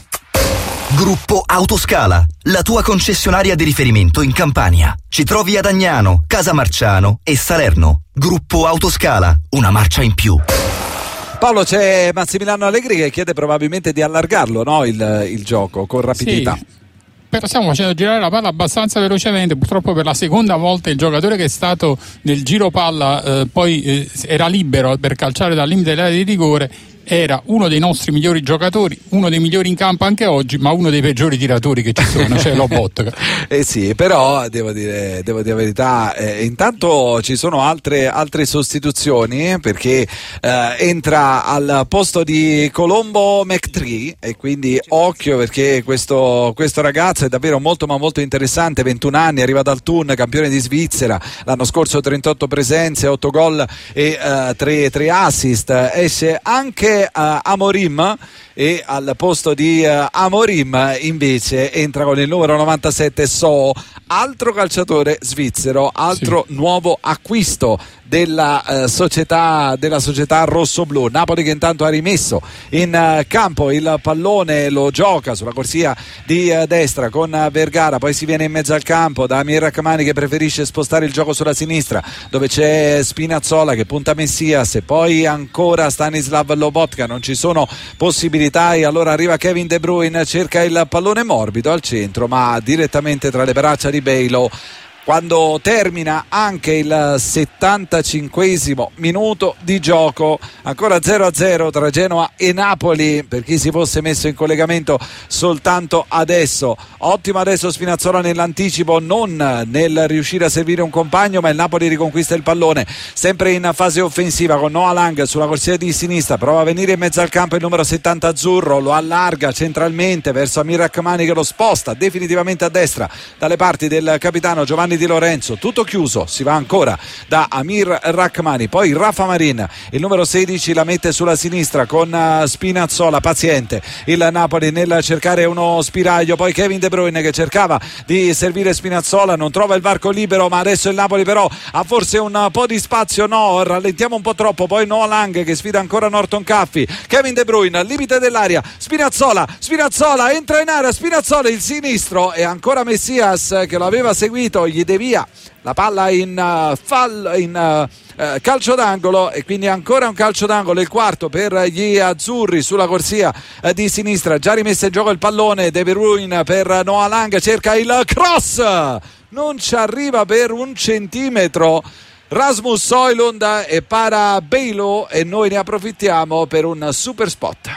Gruppo Autoscala, la tua concessionaria di riferimento in Campania. Ci trovi ad Agnano, Casamarciano e Salerno. Gruppo Autoscala, una marcia in più. Paolo, c'è Massimiliano Allegri che chiede probabilmente di allargarlo, no? il, il gioco con rapidità. Sì. Però stiamo facendo girare la palla abbastanza velocemente, purtroppo per la seconda volta il giocatore che è stato nel giro palla eh, poi eh, era libero per calciare dal limite dell'area di rigore, era uno dei nostri migliori giocatori, uno dei migliori in campo anche oggi, ma uno dei peggiori tiratori che ci sono, cioè Lobotka. Eh sì, però devo dire, devo dire la verità, eh, intanto ci sono altre, altre sostituzioni, perché eh, entra al posto di Colombo McTree, e quindi occhio, perché questo, questo ragazzo è davvero molto ma molto interessante, ventuno anni, arriva dal Thun, campione di Svizzera, l'anno scorso trentotto presenze, otto gol e uh, tre, tre assist, esce anche Uh, Amorim, e al posto di uh, Amorim invece entra con il numero novantasette So, altro calciatore svizzero, altro sì. nuovo acquisto della uh, società della società rossoblù. Napoli che intanto ha rimesso in uh, campo il pallone, lo gioca sulla corsia di uh, destra con uh, Vergara, poi si viene in mezzo al campo da Amir Rachmani che preferisce spostare il gioco sulla sinistra dove c'è Spinazzola che punta Messias, e poi ancora Stanislav Lobotka, non ci sono possibilità, e allora arriva Kevin De Bruyne, cerca il pallone morbido al centro ma direttamente tra le braccia di Bailo. Quando termina anche il settantacinquesimo minuto di gioco, ancora zero a zero tra Genoa e Napoli, per chi si fosse messo in collegamento soltanto adesso. Ottimo adesso Spinazzola nell'anticipo, non nel riuscire a servire un compagno, ma il Napoli riconquista il pallone sempre in fase offensiva con Noah Lang sulla corsia di sinistra, prova a venire in mezzo al campo il numero settanta azzurro, lo allarga centralmente verso Amir Rachmani che lo sposta definitivamente a destra dalle parti del capitano Giovanni Di Lorenzo, tutto chiuso, si va ancora da Amir Rachmani, poi Rafa Marin, il numero sedici, la mette sulla sinistra con Spinazzola, paziente il Napoli nel cercare uno spiraglio, poi Kevin De Bruyne che cercava di servire Spinazzola, non trova il varco libero, ma adesso il Napoli però ha forse un po' di spazio, no, rallentiamo un po' troppo, poi Noah Lang che sfida ancora Norton Caffey, Kevin De Bruyne al limite dell'area, Spinazzola, Spinazzola entra in area, Spinazzola il sinistro, e ancora Messias che lo aveva seguito, gli devia la palla in, uh, fall, in uh, uh, calcio d'angolo, e quindi ancora un calcio d'angolo, il quarto per gli azzurri sulla corsia uh, di sinistra, già rimesso in gioco il pallone, De Bruyne per Noah Lang, cerca il cross, non ci arriva per un centimetro Rasmus Højlund e para Bailo, e noi ne approfittiamo per un super spot.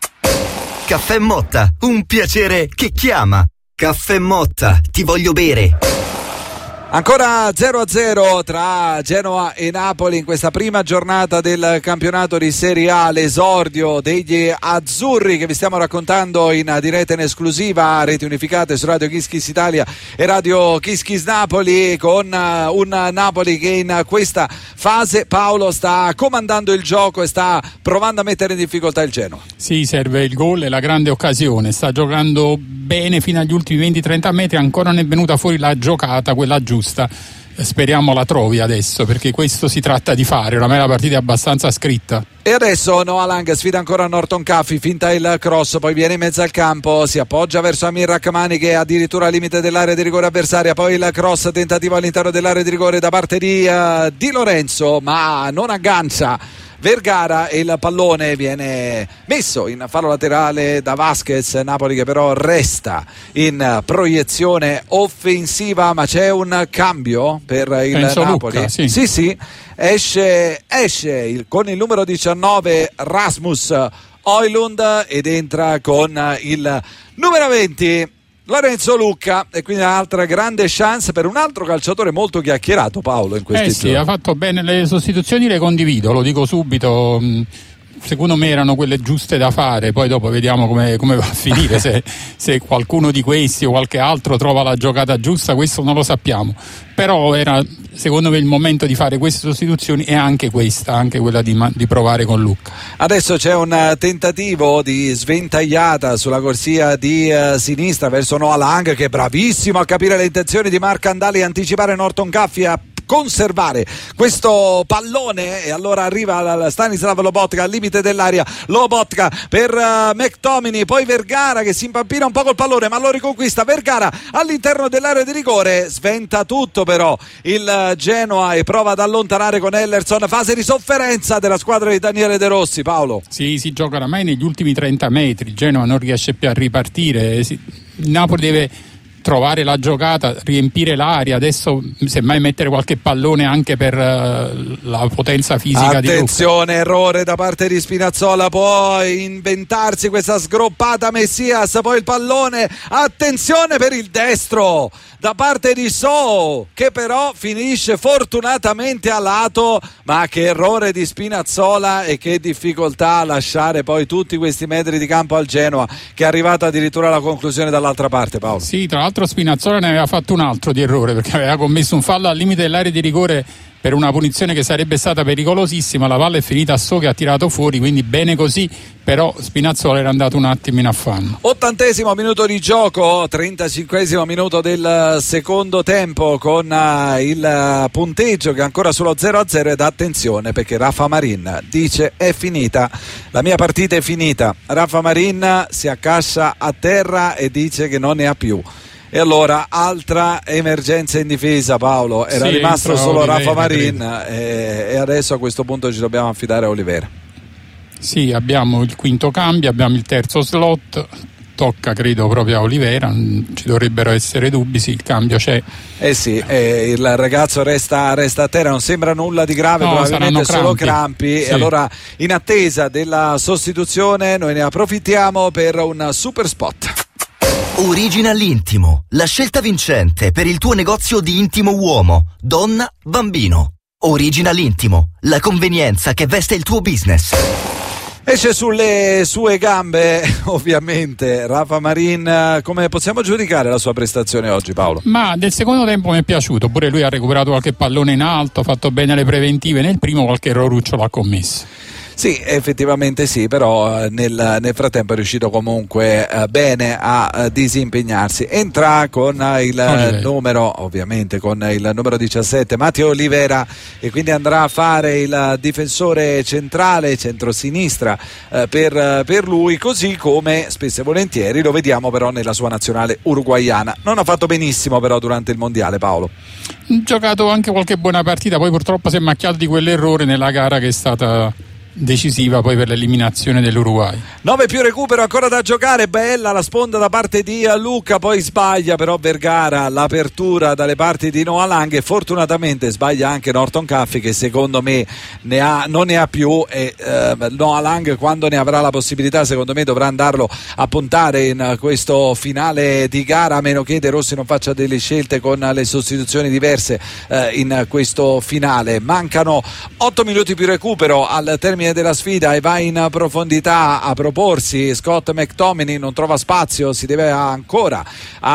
Caffè Motta, un piacere che chiama. Caffè Motta, ti voglio bere. Ancora zero a zero tra Genoa e Napoli in questa prima giornata del campionato di Serie A, l'esordio degli azzurri che vi stiamo raccontando in diretta in esclusiva a reti unificate su Radio Kiss Kiss Italia e Radio Kiss Kiss Napoli, con un Napoli che in questa fase, Paolo, sta comandando il gioco e sta provando a mettere in difficoltà il Genoa. Sì, serve il gol e la grande occasione, sta giocando bene fino agli ultimi venti trenta metri, ancora non è venuta fuori la giocata, quella giusta. Speriamo la trovi adesso, perché questo si tratta di fare, ormai la partita è abbastanza scritta. E adesso Noah Lang sfida ancora Norton Caffey, finta il cross, poi viene in mezzo al campo, si appoggia verso Amir Rachmani che è addirittura al limite dell'area di rigore avversaria, poi il cross, tentativo all'interno dell'area di rigore da parte di, uh, di Lorenzo, ma non aggancia Vergara e il pallone viene messo in fallo laterale da Vasquez. Napoli che però resta in proiezione offensiva, ma c'è un cambio per il Penso Napoli. Lucca, sì. sì sì esce, esce il, con il numero diciannove Rasmus Højlund ed entra con il numero venti Lorenzo Lucca, e quindi un'altra grande chance per un altro calciatore molto chiacchierato, Paolo, in questi eh sì, giorni. Ha fatto bene, le sostituzioni le condivido, lo dico subito. Secondo me erano quelle giuste da fare, poi dopo vediamo come, come va a finire, se, se qualcuno di questi o qualche altro trova la giocata giusta, questo non lo sappiamo, però era secondo me il momento di fare queste sostituzioni, e anche questa, anche quella di, di provare con Lucca. Adesso c'è un tentativo di sventagliata sulla corsia di uh, sinistra verso Noah Lang, che è bravissimo a capire le intenzioni di Marco Andali e anticipare Norton Caffi a conservare questo pallone, e allora arriva Stanislav Lobotka al limite dell'area. Lobotka per uh, McTominay, poi Vergara che si impappina un po' col pallone ma lo riconquista. Vergara all'interno dell'area di rigore, sventa tutto però il uh, Genoa e prova ad allontanare con Ellerson. Fase di sofferenza della squadra di Daniele De Rossi, Paolo. Sì, si gioca oramai negli ultimi trenta metri, il Genoa non riesce più a ripartire, il Napoli deve trovare la giocata, riempire l'area, adesso semmai mettere qualche pallone anche per uh, la potenza fisica. Attenzione, di errore da parte di Spinazzola, può inventarsi questa sgroppata Messias, poi il pallone, attenzione per il destro da parte di So, che però finisce fortunatamente a lato, ma che errore di Spinazzola e che difficoltà a lasciare poi tutti questi metri di campo al Genoa, che è arrivato addirittura alla conclusione dall'altra parte, Paolo. Sì, tra l'altro Spinazzola ne aveva fatto un altro di errore, perché aveva commesso un fallo al limite dell'area di rigore per una punizione che sarebbe stata pericolosissima, la palla è finita a So che ha tirato fuori, quindi bene così, però Spinazzola era andato un attimo in affanno. Ottantesimo minuto di gioco, trentacinquesimo minuto del secondo tempo, con uh, il punteggio che è ancora sullo zero a zero, ed attenzione perché Rafa Marin dice è finita, la mia partita è finita. Rafa Marin si accascia a terra e dice che non ne ha più. E allora altra emergenza in difesa, Paolo, era sì, rimasto solo Olivera, Rafa Marin e, e adesso a questo punto ci dobbiamo affidare a Olivera. Sì, abbiamo il quinto cambio, abbiamo il terzo slot, tocca credo proprio a Olivera, non ci dovrebbero essere dubbi, sì, il cambio c'è. Eh sì, eh, il ragazzo resta, resta a terra, non sembra nulla di grave, no, probabilmente solo crampi, sì. E allora in attesa della sostituzione noi ne approfittiamo per un super spot. Original Intimo, la scelta vincente per il tuo negozio di intimo uomo, donna, bambino. Original Intimo, la convenienza che veste il tuo business. Esce sulle sue gambe ovviamente Rafa Marin. Come possiamo giudicare la sua prestazione oggi, Paolo? Ma del secondo tempo mi è piaciuto, pure lui ha recuperato qualche pallone in alto, ha fatto bene le preventive, nel primo qualche erroruccio l'ha commesso. Sì, effettivamente sì, però nel, nel frattempo è riuscito comunque eh, bene a eh, disimpegnarsi. Entra con eh, il Olivera. numero, ovviamente con il numero diciassette, Matteo Olivera, e quindi andrà a fare il difensore centrale, centrosinistra eh, per, per lui, così come spesso e volentieri lo vediamo però nella sua nazionale uruguaiana. Non ha fatto benissimo però durante il mondiale, Paolo. Ha giocato anche qualche buona partita, poi purtroppo si è macchiato di quell'errore nella gara che è stata decisiva poi per l'eliminazione dell'Uruguay. nove più recupero ancora da giocare, bella la sponda da parte di Lucca, poi sbaglia però Vergara l'apertura dalle parti di Noah Lang, e fortunatamente sbaglia anche Norton Caffi, che secondo me ne ha, non ne ha più, e eh, Noah Lang, quando ne avrà la possibilità, secondo me dovrà andarlo a puntare in questo finale di gara, a meno che De Rossi non faccia delle scelte con le sostituzioni diverse eh, in questo finale. Mancano otto minuti più recupero al termine della sfida e va in profondità a proporsi Scott McTominay, non trova spazio, si deve ancora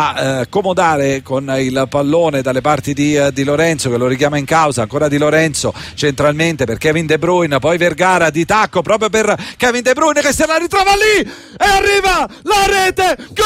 accomodare eh, con il pallone dalle parti di, eh, di Lorenzo, che lo richiama in causa. Ancora Di Lorenzo centralmente per Kevin De Bruyne, poi Vergara di tacco proprio per Kevin De Bruyne, che se la ritrova lì e arriva la rete, gol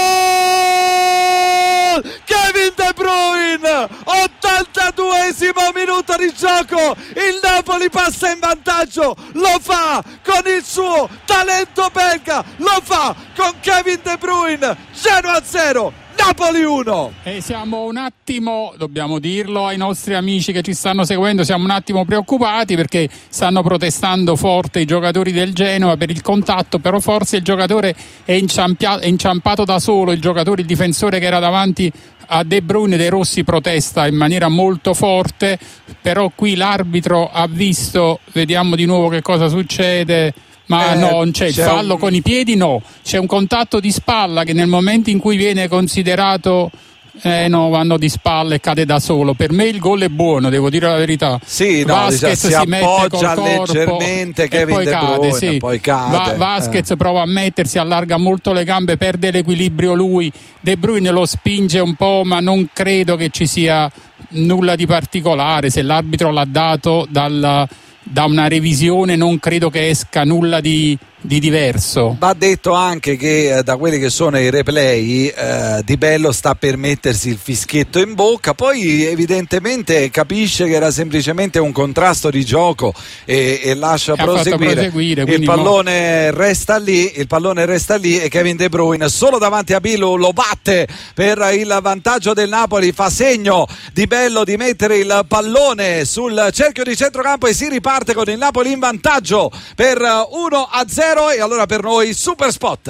Kevin De Bruyne, ottantaduesimo minuto di gioco, il Napoli passa in vantaggio, lo fa con il suo talento belga, lo fa con Kevin De Bruyne. Genoa zero, Napoli uno. E siamo un attimo, dobbiamo dirlo ai nostri amici che ci stanno seguendo, siamo un attimo preoccupati perché stanno protestando forte i giocatori del Genoa per il contatto, però forse il giocatore è, è inciampato da solo, il giocatore, il difensore che era davanti a De Bruyne. De Rossi protesta in maniera molto forte, però qui l'arbitro ha visto, vediamo di nuovo che cosa succede. Ma eh, no, non c'è il fallo un... con i piedi, no, c'è un contatto di spalla che nel momento in cui viene considerato eh no, vanno di spalle e cade da solo. Per me il gol è buono, devo dire la verità. Sì, no, Vasquez si, si si mette appoggia col corpo leggermente Kevin e poi De Bruyne, cade, sì. poi cade. Va- Vasquez eh. prova a mettersi, allarga molto le gambe, perde l'equilibrio lui. De Bruyne lo spinge un po', ma non credo che ci sia nulla di particolare. Se l'arbitro l'ha dato dal, da una revisione, non credo che esca nulla di di diverso. Va detto anche che eh, da quelli che sono i replay eh, Di Bello sta per mettersi il fischietto in bocca, poi evidentemente capisce che era semplicemente un contrasto di gioco e, e lascia e proseguire, proseguire il pallone mo... resta lì il pallone resta lì e Kevin De Bruyne solo davanti a Billu lo batte per il vantaggio del Napoli, fa segno Di Bello di mettere il pallone sul cerchio di centrocampo e si riparte con il Napoli in vantaggio per uno a zero. E allora per noi super spot.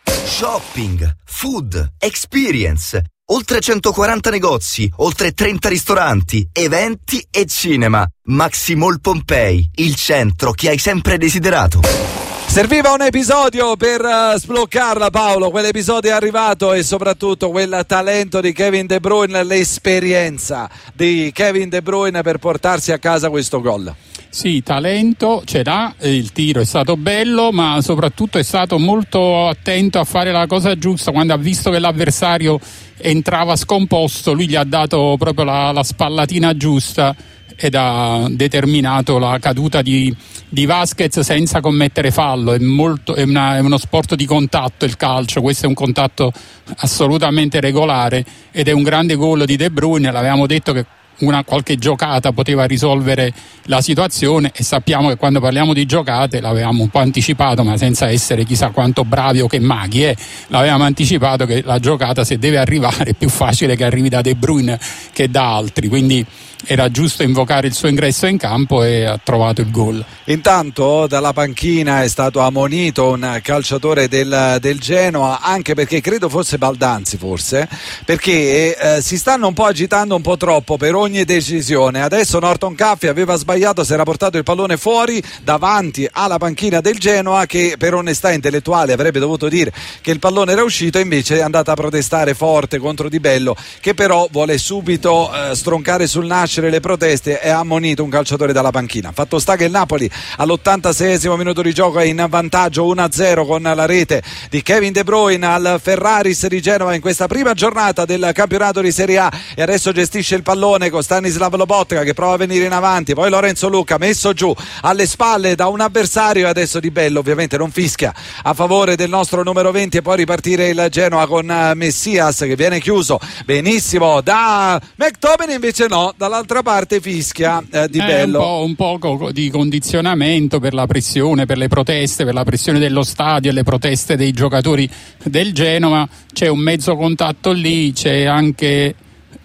Shopping, food, experience, oltre centoquaranta negozi, oltre trenta ristoranti, eventi e cinema. Maximall Pompei, il centro che hai sempre desiderato. Serviva un episodio per uh, sbloccarla, Paolo, quell'episodio è arrivato e soprattutto quel talento di Kevin De Bruyne, l'esperienza di Kevin De Bruyne per portarsi a casa questo gol. Sì, talento ce l'ha, il tiro è stato bello, ma soprattutto è stato molto attento a fare la cosa giusta. Quando ha visto che l'avversario entrava scomposto, lui gli ha dato proprio la, la spallatina giusta ed ha determinato la caduta di, di Vasquez senza commettere fallo. È, molto, è, una, è uno sport di contatto il calcio, questo è un contatto assolutamente regolare ed è un grande gol di De Bruyne. L'avevamo detto che una qualche giocata poteva risolvere la situazione e sappiamo che quando parliamo di giocate l'avevamo un po' anticipato, ma senza essere chissà quanto bravi o che maghi, eh. l'avevamo anticipato che la giocata, se deve arrivare, è più facile che arrivi da De Bruyne che da altri, quindi era giusto invocare il suo ingresso in campo e ha trovato il gol. Intanto dalla panchina è stato ammonito un calciatore del, del Genoa, anche perché credo fosse Baldanzi, forse perché eh, si stanno un po' agitando un po' troppo per ogni decisione. Adesso Norton Caffey aveva sbagliato, si era portato il pallone fuori davanti alla panchina del Genoa, che per onestà intellettuale avrebbe dovuto dire che il pallone era uscito, invece è andata a protestare forte contro Di Bello, che però vuole subito eh, stroncare sul nascere le proteste e ha ammonito un calciatore dalla panchina. Fatto sta che il Napoli all'ottantaseiesimo minuto di gioco è in vantaggio uno a zero con la rete di Kevin De Bruyne al Ferraris di Genova in questa prima giornata del campionato di Serie A, e adesso gestisce il pallone con Stanislav Lobotka che prova a venire in avanti, poi Lorenzo Lucca messo giù alle spalle da un avversario e adesso Di Bello ovviamente non fischia a favore del nostro numero venti e poi ripartire il Genoa con Messias che viene chiuso benissimo da McTominay, invece no, dall'altra parte fischia eh, Di Bello. Un po', un po' di condizionamento per la pressione, per le proteste, per la pressione dello stadio e le proteste dei giocatori del Genova. C'è un mezzo contatto lì, c'è anche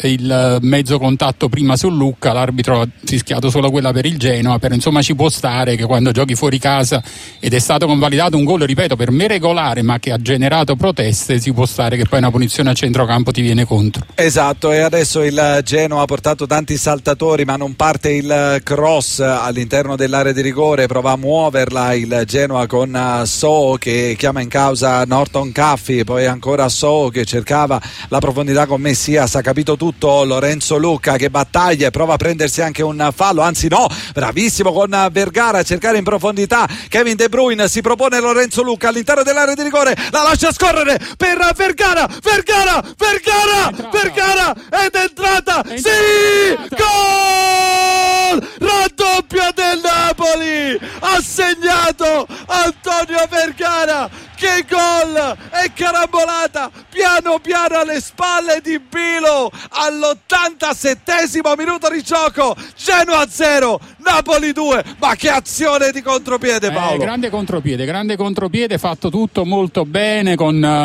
il mezzo contatto prima su Lucca, l'arbitro ha fischiato solo quella per il Genoa, però insomma ci può stare che quando giochi fuori casa ed è stato convalidato un gol, ripeto, per me regolare ma che ha generato proteste, si può stare che poi una punizione a centrocampo ti viene contro. Esatto, e adesso il Genoa ha portato tanti saltatori ma non parte il cross all'interno dell'area di rigore, prova a muoverla il Genoa con So che chiama in causa Norton Caffey, poi ancora So che cercava la profondità con Messias, ha capito tutto Lorenzo Lucca che battaglia e prova a prendersi anche un fallo, anzi no, bravissimo con Vergara a cercare in profondità Kevin De Bruyne, si propone Lorenzo Lucca all'interno dell'area di rigore, la lascia scorrere per Vergara, Vergara, Vergara, Vergara ed è entrata, è sì, gol, raddoppio del Napoli, ha segnato Antonio Vergara, che gol, è carambolata piano piano alle spalle di Bilo all'ottantasettesimo minuto di gioco, Genoa zero, Napoli due, ma che azione di contropiede, Paolo! Eh, grande contropiede, grande contropiede, fatto tutto molto bene con uh,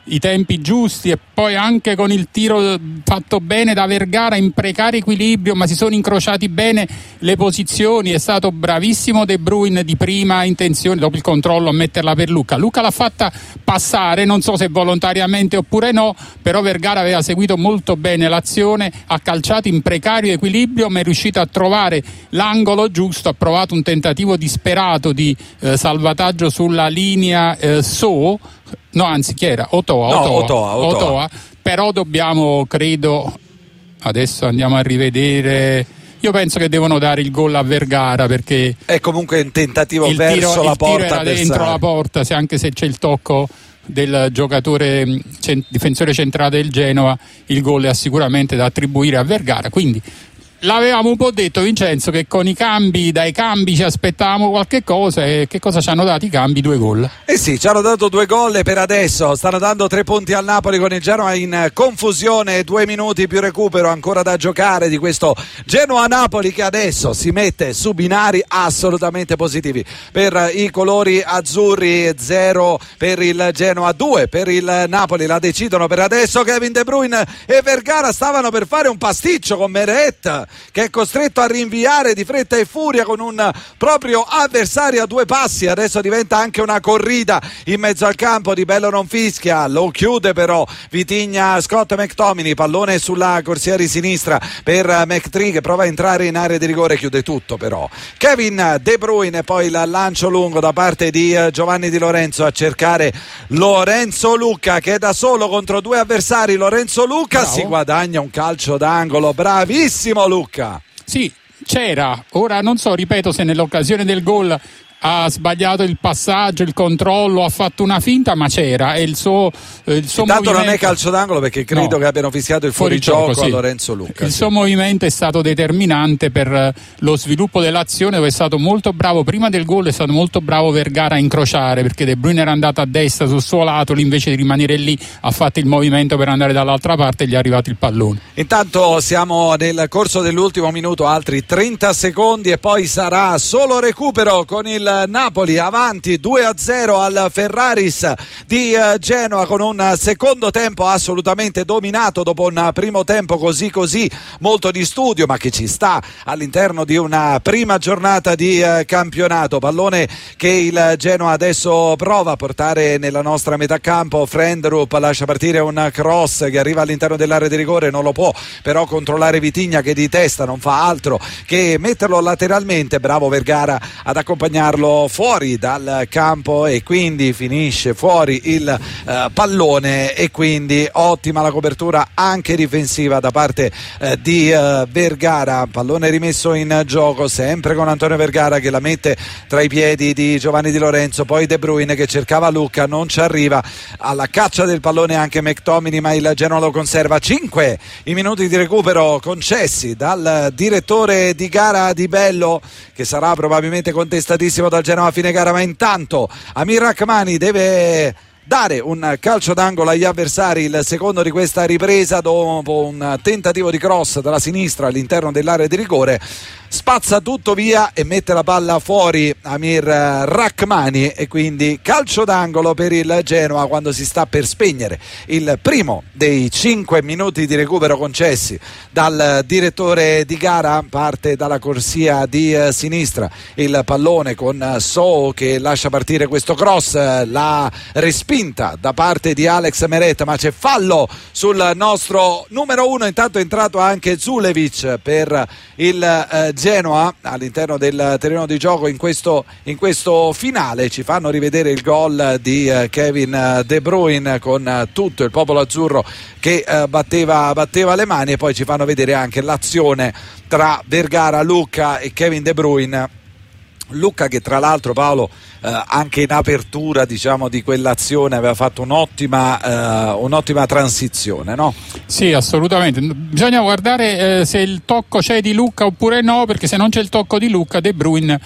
i tempi giusti e poi anche con il tiro fatto bene da Vergara in precario equilibrio, ma si sono incrociati bene le posizioni. È stato bravissimo De Bruyne di prima intenzione, dopo il controllo, a metterla per Lucca. Lucca l'ha fatta passare, non so se volontariamente oppure no, però Vergara aveva seguito molto bene l'azione, ha calciato in precario equilibrio ma è riuscito a trovare l'angolo giusto, ha provato un tentativo disperato di eh, salvataggio sulla linea eh, So no anzi chi era? Otoa, no, Otoa, Otoa, Otoa. Otoa, però dobbiamo, credo, adesso andiamo a rivedere, io penso che devono dare il gol a Vergara perché è comunque un tentativo il verso tiro, la il porta tiro era avversaria. dentro la porta, se anche se c'è il tocco del giocatore cent- difensore centrale del Genoa, il gol è sicuramente da attribuire a Vergara. Quindi l'avevamo un po' detto, Vincenzo, che con i cambi, dai cambi ci aspettavamo qualche cosa, e che cosa ci hanno dato i cambi? Due gol. Eh sì, ci hanno dato due gol e per adesso stanno dando tre punti al Napoli, con il Genoa in confusione, due minuti più recupero ancora da giocare di questo Genoa-Napoli che adesso si mette su binari assolutamente positivi per i colori azzurri. Zero per il Genoa, due per il Napoli, la decidono per adesso Kevin De Bruyne e Vergara. Stavano per fare un pasticcio con Meret, che è costretto a rinviare di fretta e furia con un proprio avversario a due passi. Adesso diventa anche una corrida in mezzo al campo, Di Bello non fischia, lo chiude però Vitinha. Scott McTominay, pallone sulla corsia di sinistra per McTree che prova a entrare in area di rigore, chiude tutto però Kevin De Bruyne. Poi il lancio lungo da parte di Giovanni Di Lorenzo a cercare Lorenzo Lucca, che è da solo contro due avversari. Lorenzo Lucca Bravo. Si guadagna un calcio d'angolo, bravissimo Lucca. Sì, c'era, ora non so, ripeto, se nell'occasione del gol ha sbagliato il passaggio, il controllo, ha fatto una finta, ma c'era, e il suo, eh, il suo Intanto movimento... non è calcio d'angolo perché credo No. che abbiano fischiato il fuorigioco Fuorigioco, a sì. Lorenzo Lucca. Il sì. suo movimento è stato determinante per eh, lo sviluppo dell'azione, dove è stato molto bravo prima del gol, è stato molto bravo Vergara a incrociare, perché De Bruyne era andato a destra sul suo lato, lui invece di rimanere lì ha fatto il movimento per andare dall'altra parte e gli è arrivato il pallone. Intanto siamo nel corso dell'ultimo minuto, altri trenta secondi e poi sarà solo recupero con il Napoli avanti due a zero al Ferraris di Genoa, con un secondo tempo assolutamente dominato dopo un primo tempo così così molto di studio, ma che ci sta all'interno di una prima giornata di campionato. Pallone che il Genoa adesso prova a portare nella nostra metà campo. Frendrup lascia partire un cross che arriva all'interno dell'area di rigore, non lo può però controllare Vitinha, che di testa non fa altro che metterlo lateralmente. Bravo Vergara ad accompagnarlo fuori dal campo e quindi finisce fuori il eh, pallone, e quindi ottima la copertura anche difensiva da parte eh, di eh, Vergara. Pallone rimesso in gioco sempre con Antonio Vergara che la mette tra i piedi di Giovanni Di Lorenzo, poi De Bruyne che cercava Lucca, non ci arriva, alla caccia del pallone anche McTominay, ma il Genoa lo conserva. Cinque i minuti di recupero concessi dal direttore di gara Di Bello, che sarà probabilmente contestatissimo dal Genoa a fine gara, ma intanto Amir Rachmani deve dare un calcio d'angolo agli avversari, il secondo di questa ripresa, dopo un tentativo di cross dalla sinistra all'interno dell'area di rigore. Spazza tutto via e mette la palla fuori Amir Rachmani, e quindi calcio d'angolo per il Genoa quando si sta per spegnere il primo dei cinque minuti di recupero concessi dal direttore di gara. Parte dalla corsia di sinistra il pallone con So che lascia partire questo cross, la respinta da parte di Alex Meret, ma c'è fallo sul nostro numero uno. Intanto è entrato anche Zulevic per il eh, Genoa all'interno del terreno di gioco in questo, in questo finale. Ci fanno rivedere il gol di eh, Kevin De Bruyne con eh, tutto il popolo azzurro che eh, batteva, batteva le mani, e poi ci fanno vedere anche l'azione tra Vergara, Lucca e Kevin De Bruyne. Lucca che tra l'altro, Paolo, eh, anche in apertura diciamo di quell'azione aveva fatto un'ottima, eh, un'ottima transizione, no? Sì, assolutamente. Bisogna guardare eh, se il tocco c'è di Lucca oppure no, perché se non c'è il tocco di Lucca, De Bruyne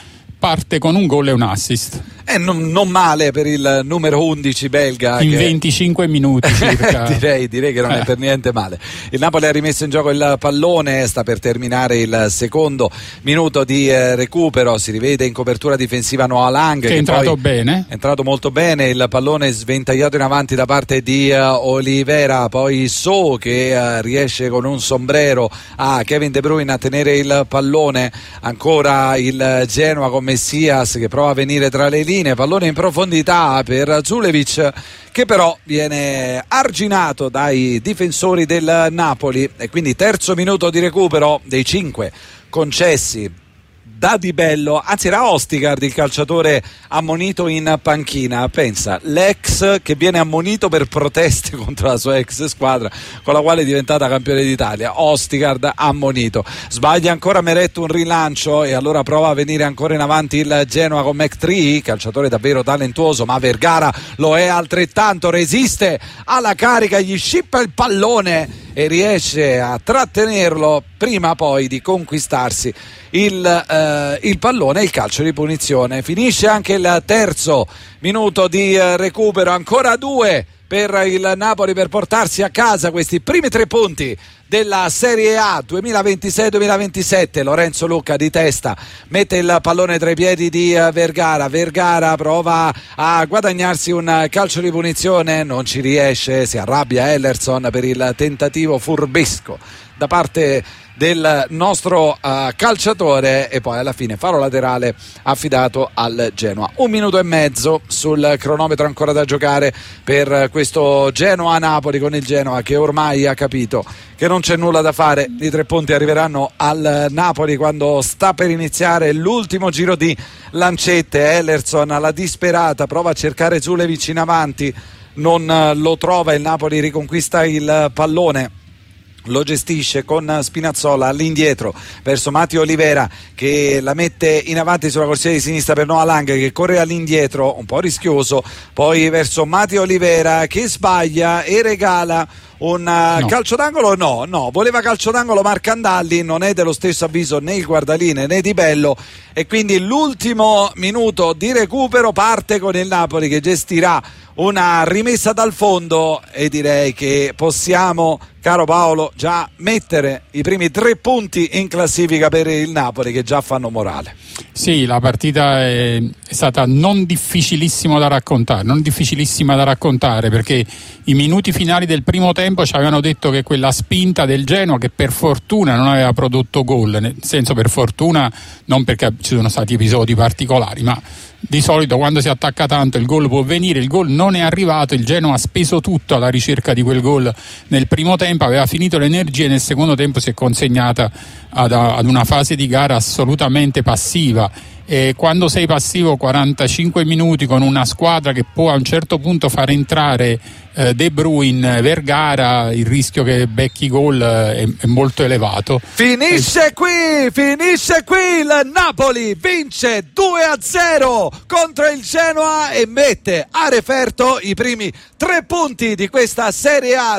parte con un gol e un assist. Eh, non, non male per il numero undici belga. In che... venticinque minuti circa. direi, direi che non eh. è per niente male. Il Napoli ha rimesso in gioco il pallone, sta per terminare il secondo minuto di eh, recupero, si rivede in copertura difensiva Noah Lang che, che è entrato bene. È entrato molto bene, il pallone sventagliato in avanti da parte di uh, Olivera, poi So che uh, riesce con un sombrero a Kevin De Bruyne a tenere il pallone, ancora il Genoa con Messias che prova a venire tra le linee, pallone in profondità per Zulevic che però viene arginato dai difensori del Napoli e quindi terzo minuto di recupero dei cinque concessi da Di Bello, anzi era Ostigard il calciatore ammonito in panchina. Pensa, l'ex che viene ammonito per proteste contro la sua ex squadra con la quale è diventata campione d'Italia. Ostigard ammonito, sbaglia ancora Meret un rilancio e allora prova a venire ancora in avanti il Genoa con McTree, calciatore davvero talentuoso, ma Vergara lo è altrettanto, resiste alla carica, gli scippa il pallone e riesce a trattenerlo prima poi di conquistarsi il, eh, il pallone e il calcio di punizione. Finisce anche il terzo minuto di eh, recupero, ancora due per il Napoli per portarsi a casa questi primi tre punti della Serie A duemilaventisei duemilaventisette. Lorenzo Lucca di testa mette il pallone tra i piedi di Vergara, Vergara prova a guadagnarsi un calcio di punizione, non ci riesce, si arrabbia Ellerson per il tentativo furbesco da parte del nostro uh, calciatore e poi alla fine faro laterale affidato al Genoa. Un minuto e mezzo sul cronometro ancora da giocare per questo Genoa-Napoli, con il Genoa che ormai ha capito che non c'è nulla da fare, i tre punti arriveranno al Napoli quando sta per iniziare l'ultimo giro di lancette. Ellerson alla disperata prova a cercare Zulevic in avanti, non lo trova, il Napoli riconquista il pallone, lo gestisce con Spinazzola all'indietro verso Matteo Olivera che la mette in avanti sulla corsia di sinistra per Noah Lang che corre all'indietro, un po' rischioso, poi verso Matteo Olivera che sbaglia e regala un no. calcio d'angolo. No, no, voleva calcio d'angolo Marcandalli, non è dello stesso avviso né il guardaline né Di Bello e quindi l'ultimo minuto di recupero parte con il Napoli che gestirà una rimessa dal fondo e direi che possiamo, caro Paolo, già mettere i primi tre punti in classifica per il Napoli che già fanno morale. Sì, la partita è, è stata non difficilissima da raccontare, non difficilissima da raccontare perché i minuti finali del primo tempo ci avevano detto che quella spinta del Genoa, che per fortuna non aveva prodotto gol, nel senso per fortuna non perché ci sono stati episodi particolari, ma di solito quando si attacca tanto il gol può venire, il gol non è arrivato, il Genoa ha speso tutto alla ricerca di quel gol nel primo tempo, aveva finito le energie, nel secondo tempo si è consegnata ad, ad una fase di gara assolutamente passiva. E quando sei passivo quarantacinque minuti con una squadra che può a un certo punto far entrare eh, De Bruyne, Vergara, il rischio che becchi gol è, è molto elevato. Finisce e... qui, finisce qui, il Napoli vince due a zero contro il Genoa e mette a referto i primi tre punti di questa Serie A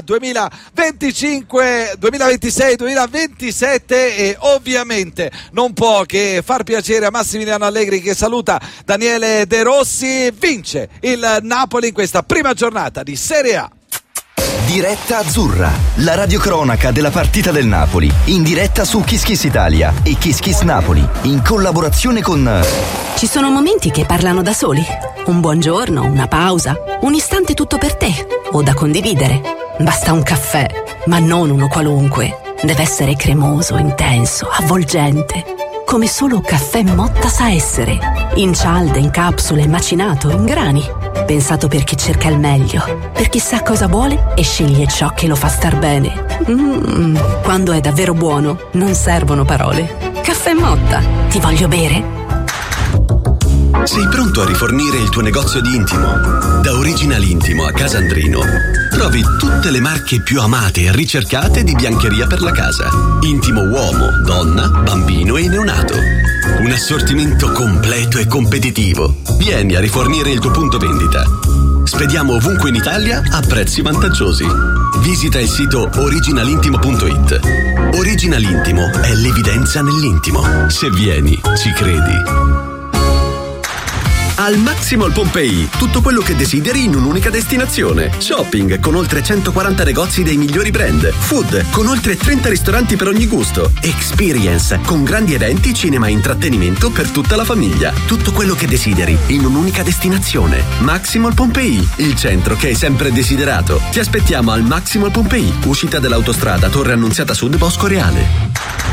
duemilaventicinque duemilaventisei duemilaventisette e ovviamente non può che far piacere a Massimiliano Allegri che saluta Daniele De Rossi. Vince il Napoli in questa prima giornata di Serie A. Diretta Azzurra, la radiocronaca della partita del Napoli, in diretta su Kiss Kiss Italia e Kiss Kiss Napoli, in collaborazione con... Ci sono momenti che parlano da soli. Un buongiorno, una pausa, un istante tutto per te o da condividere. Basta un caffè, ma non uno qualunque. Deve essere cremoso, intenso, avvolgente, come solo Caffè Motta sa essere. In cialde, in capsule, macinato, in grani. Pensato per chi cerca il meglio, per chi sa cosa vuole e sceglie ciò che lo fa star bene. Mm, quando è davvero buono, non servono parole. Caffè Motta, ti voglio bere? Sei pronto a rifornire il tuo negozio di intimo? Da Original Intimo a Casandrino trovi tutte le marche più amate e ricercate di biancheria per la casa. Intimo uomo, donna, bambino e neonato. Un assortimento completo e competitivo. Vieni a rifornire il tuo punto vendita. Spediamo ovunque in Italia a prezzi vantaggiosi. Visita il sito original intimo punto it. Original Intimo è l'evidenza nell'intimo. Se vieni, ci credi. Al Maximall Pompei, tutto quello che desideri in un'unica destinazione. Shopping con oltre centoquaranta negozi dei migliori brand. Food con oltre trenta ristoranti per ogni gusto. Experience con grandi eventi, cinema e intrattenimento per tutta la famiglia. Tutto quello che desideri in un'unica destinazione. Maximall Pompei, il centro che hai sempre desiderato. Ti aspettiamo al Maximall Pompei, uscita dell'autostrada Torre Annunziata Sud Bosco Reale.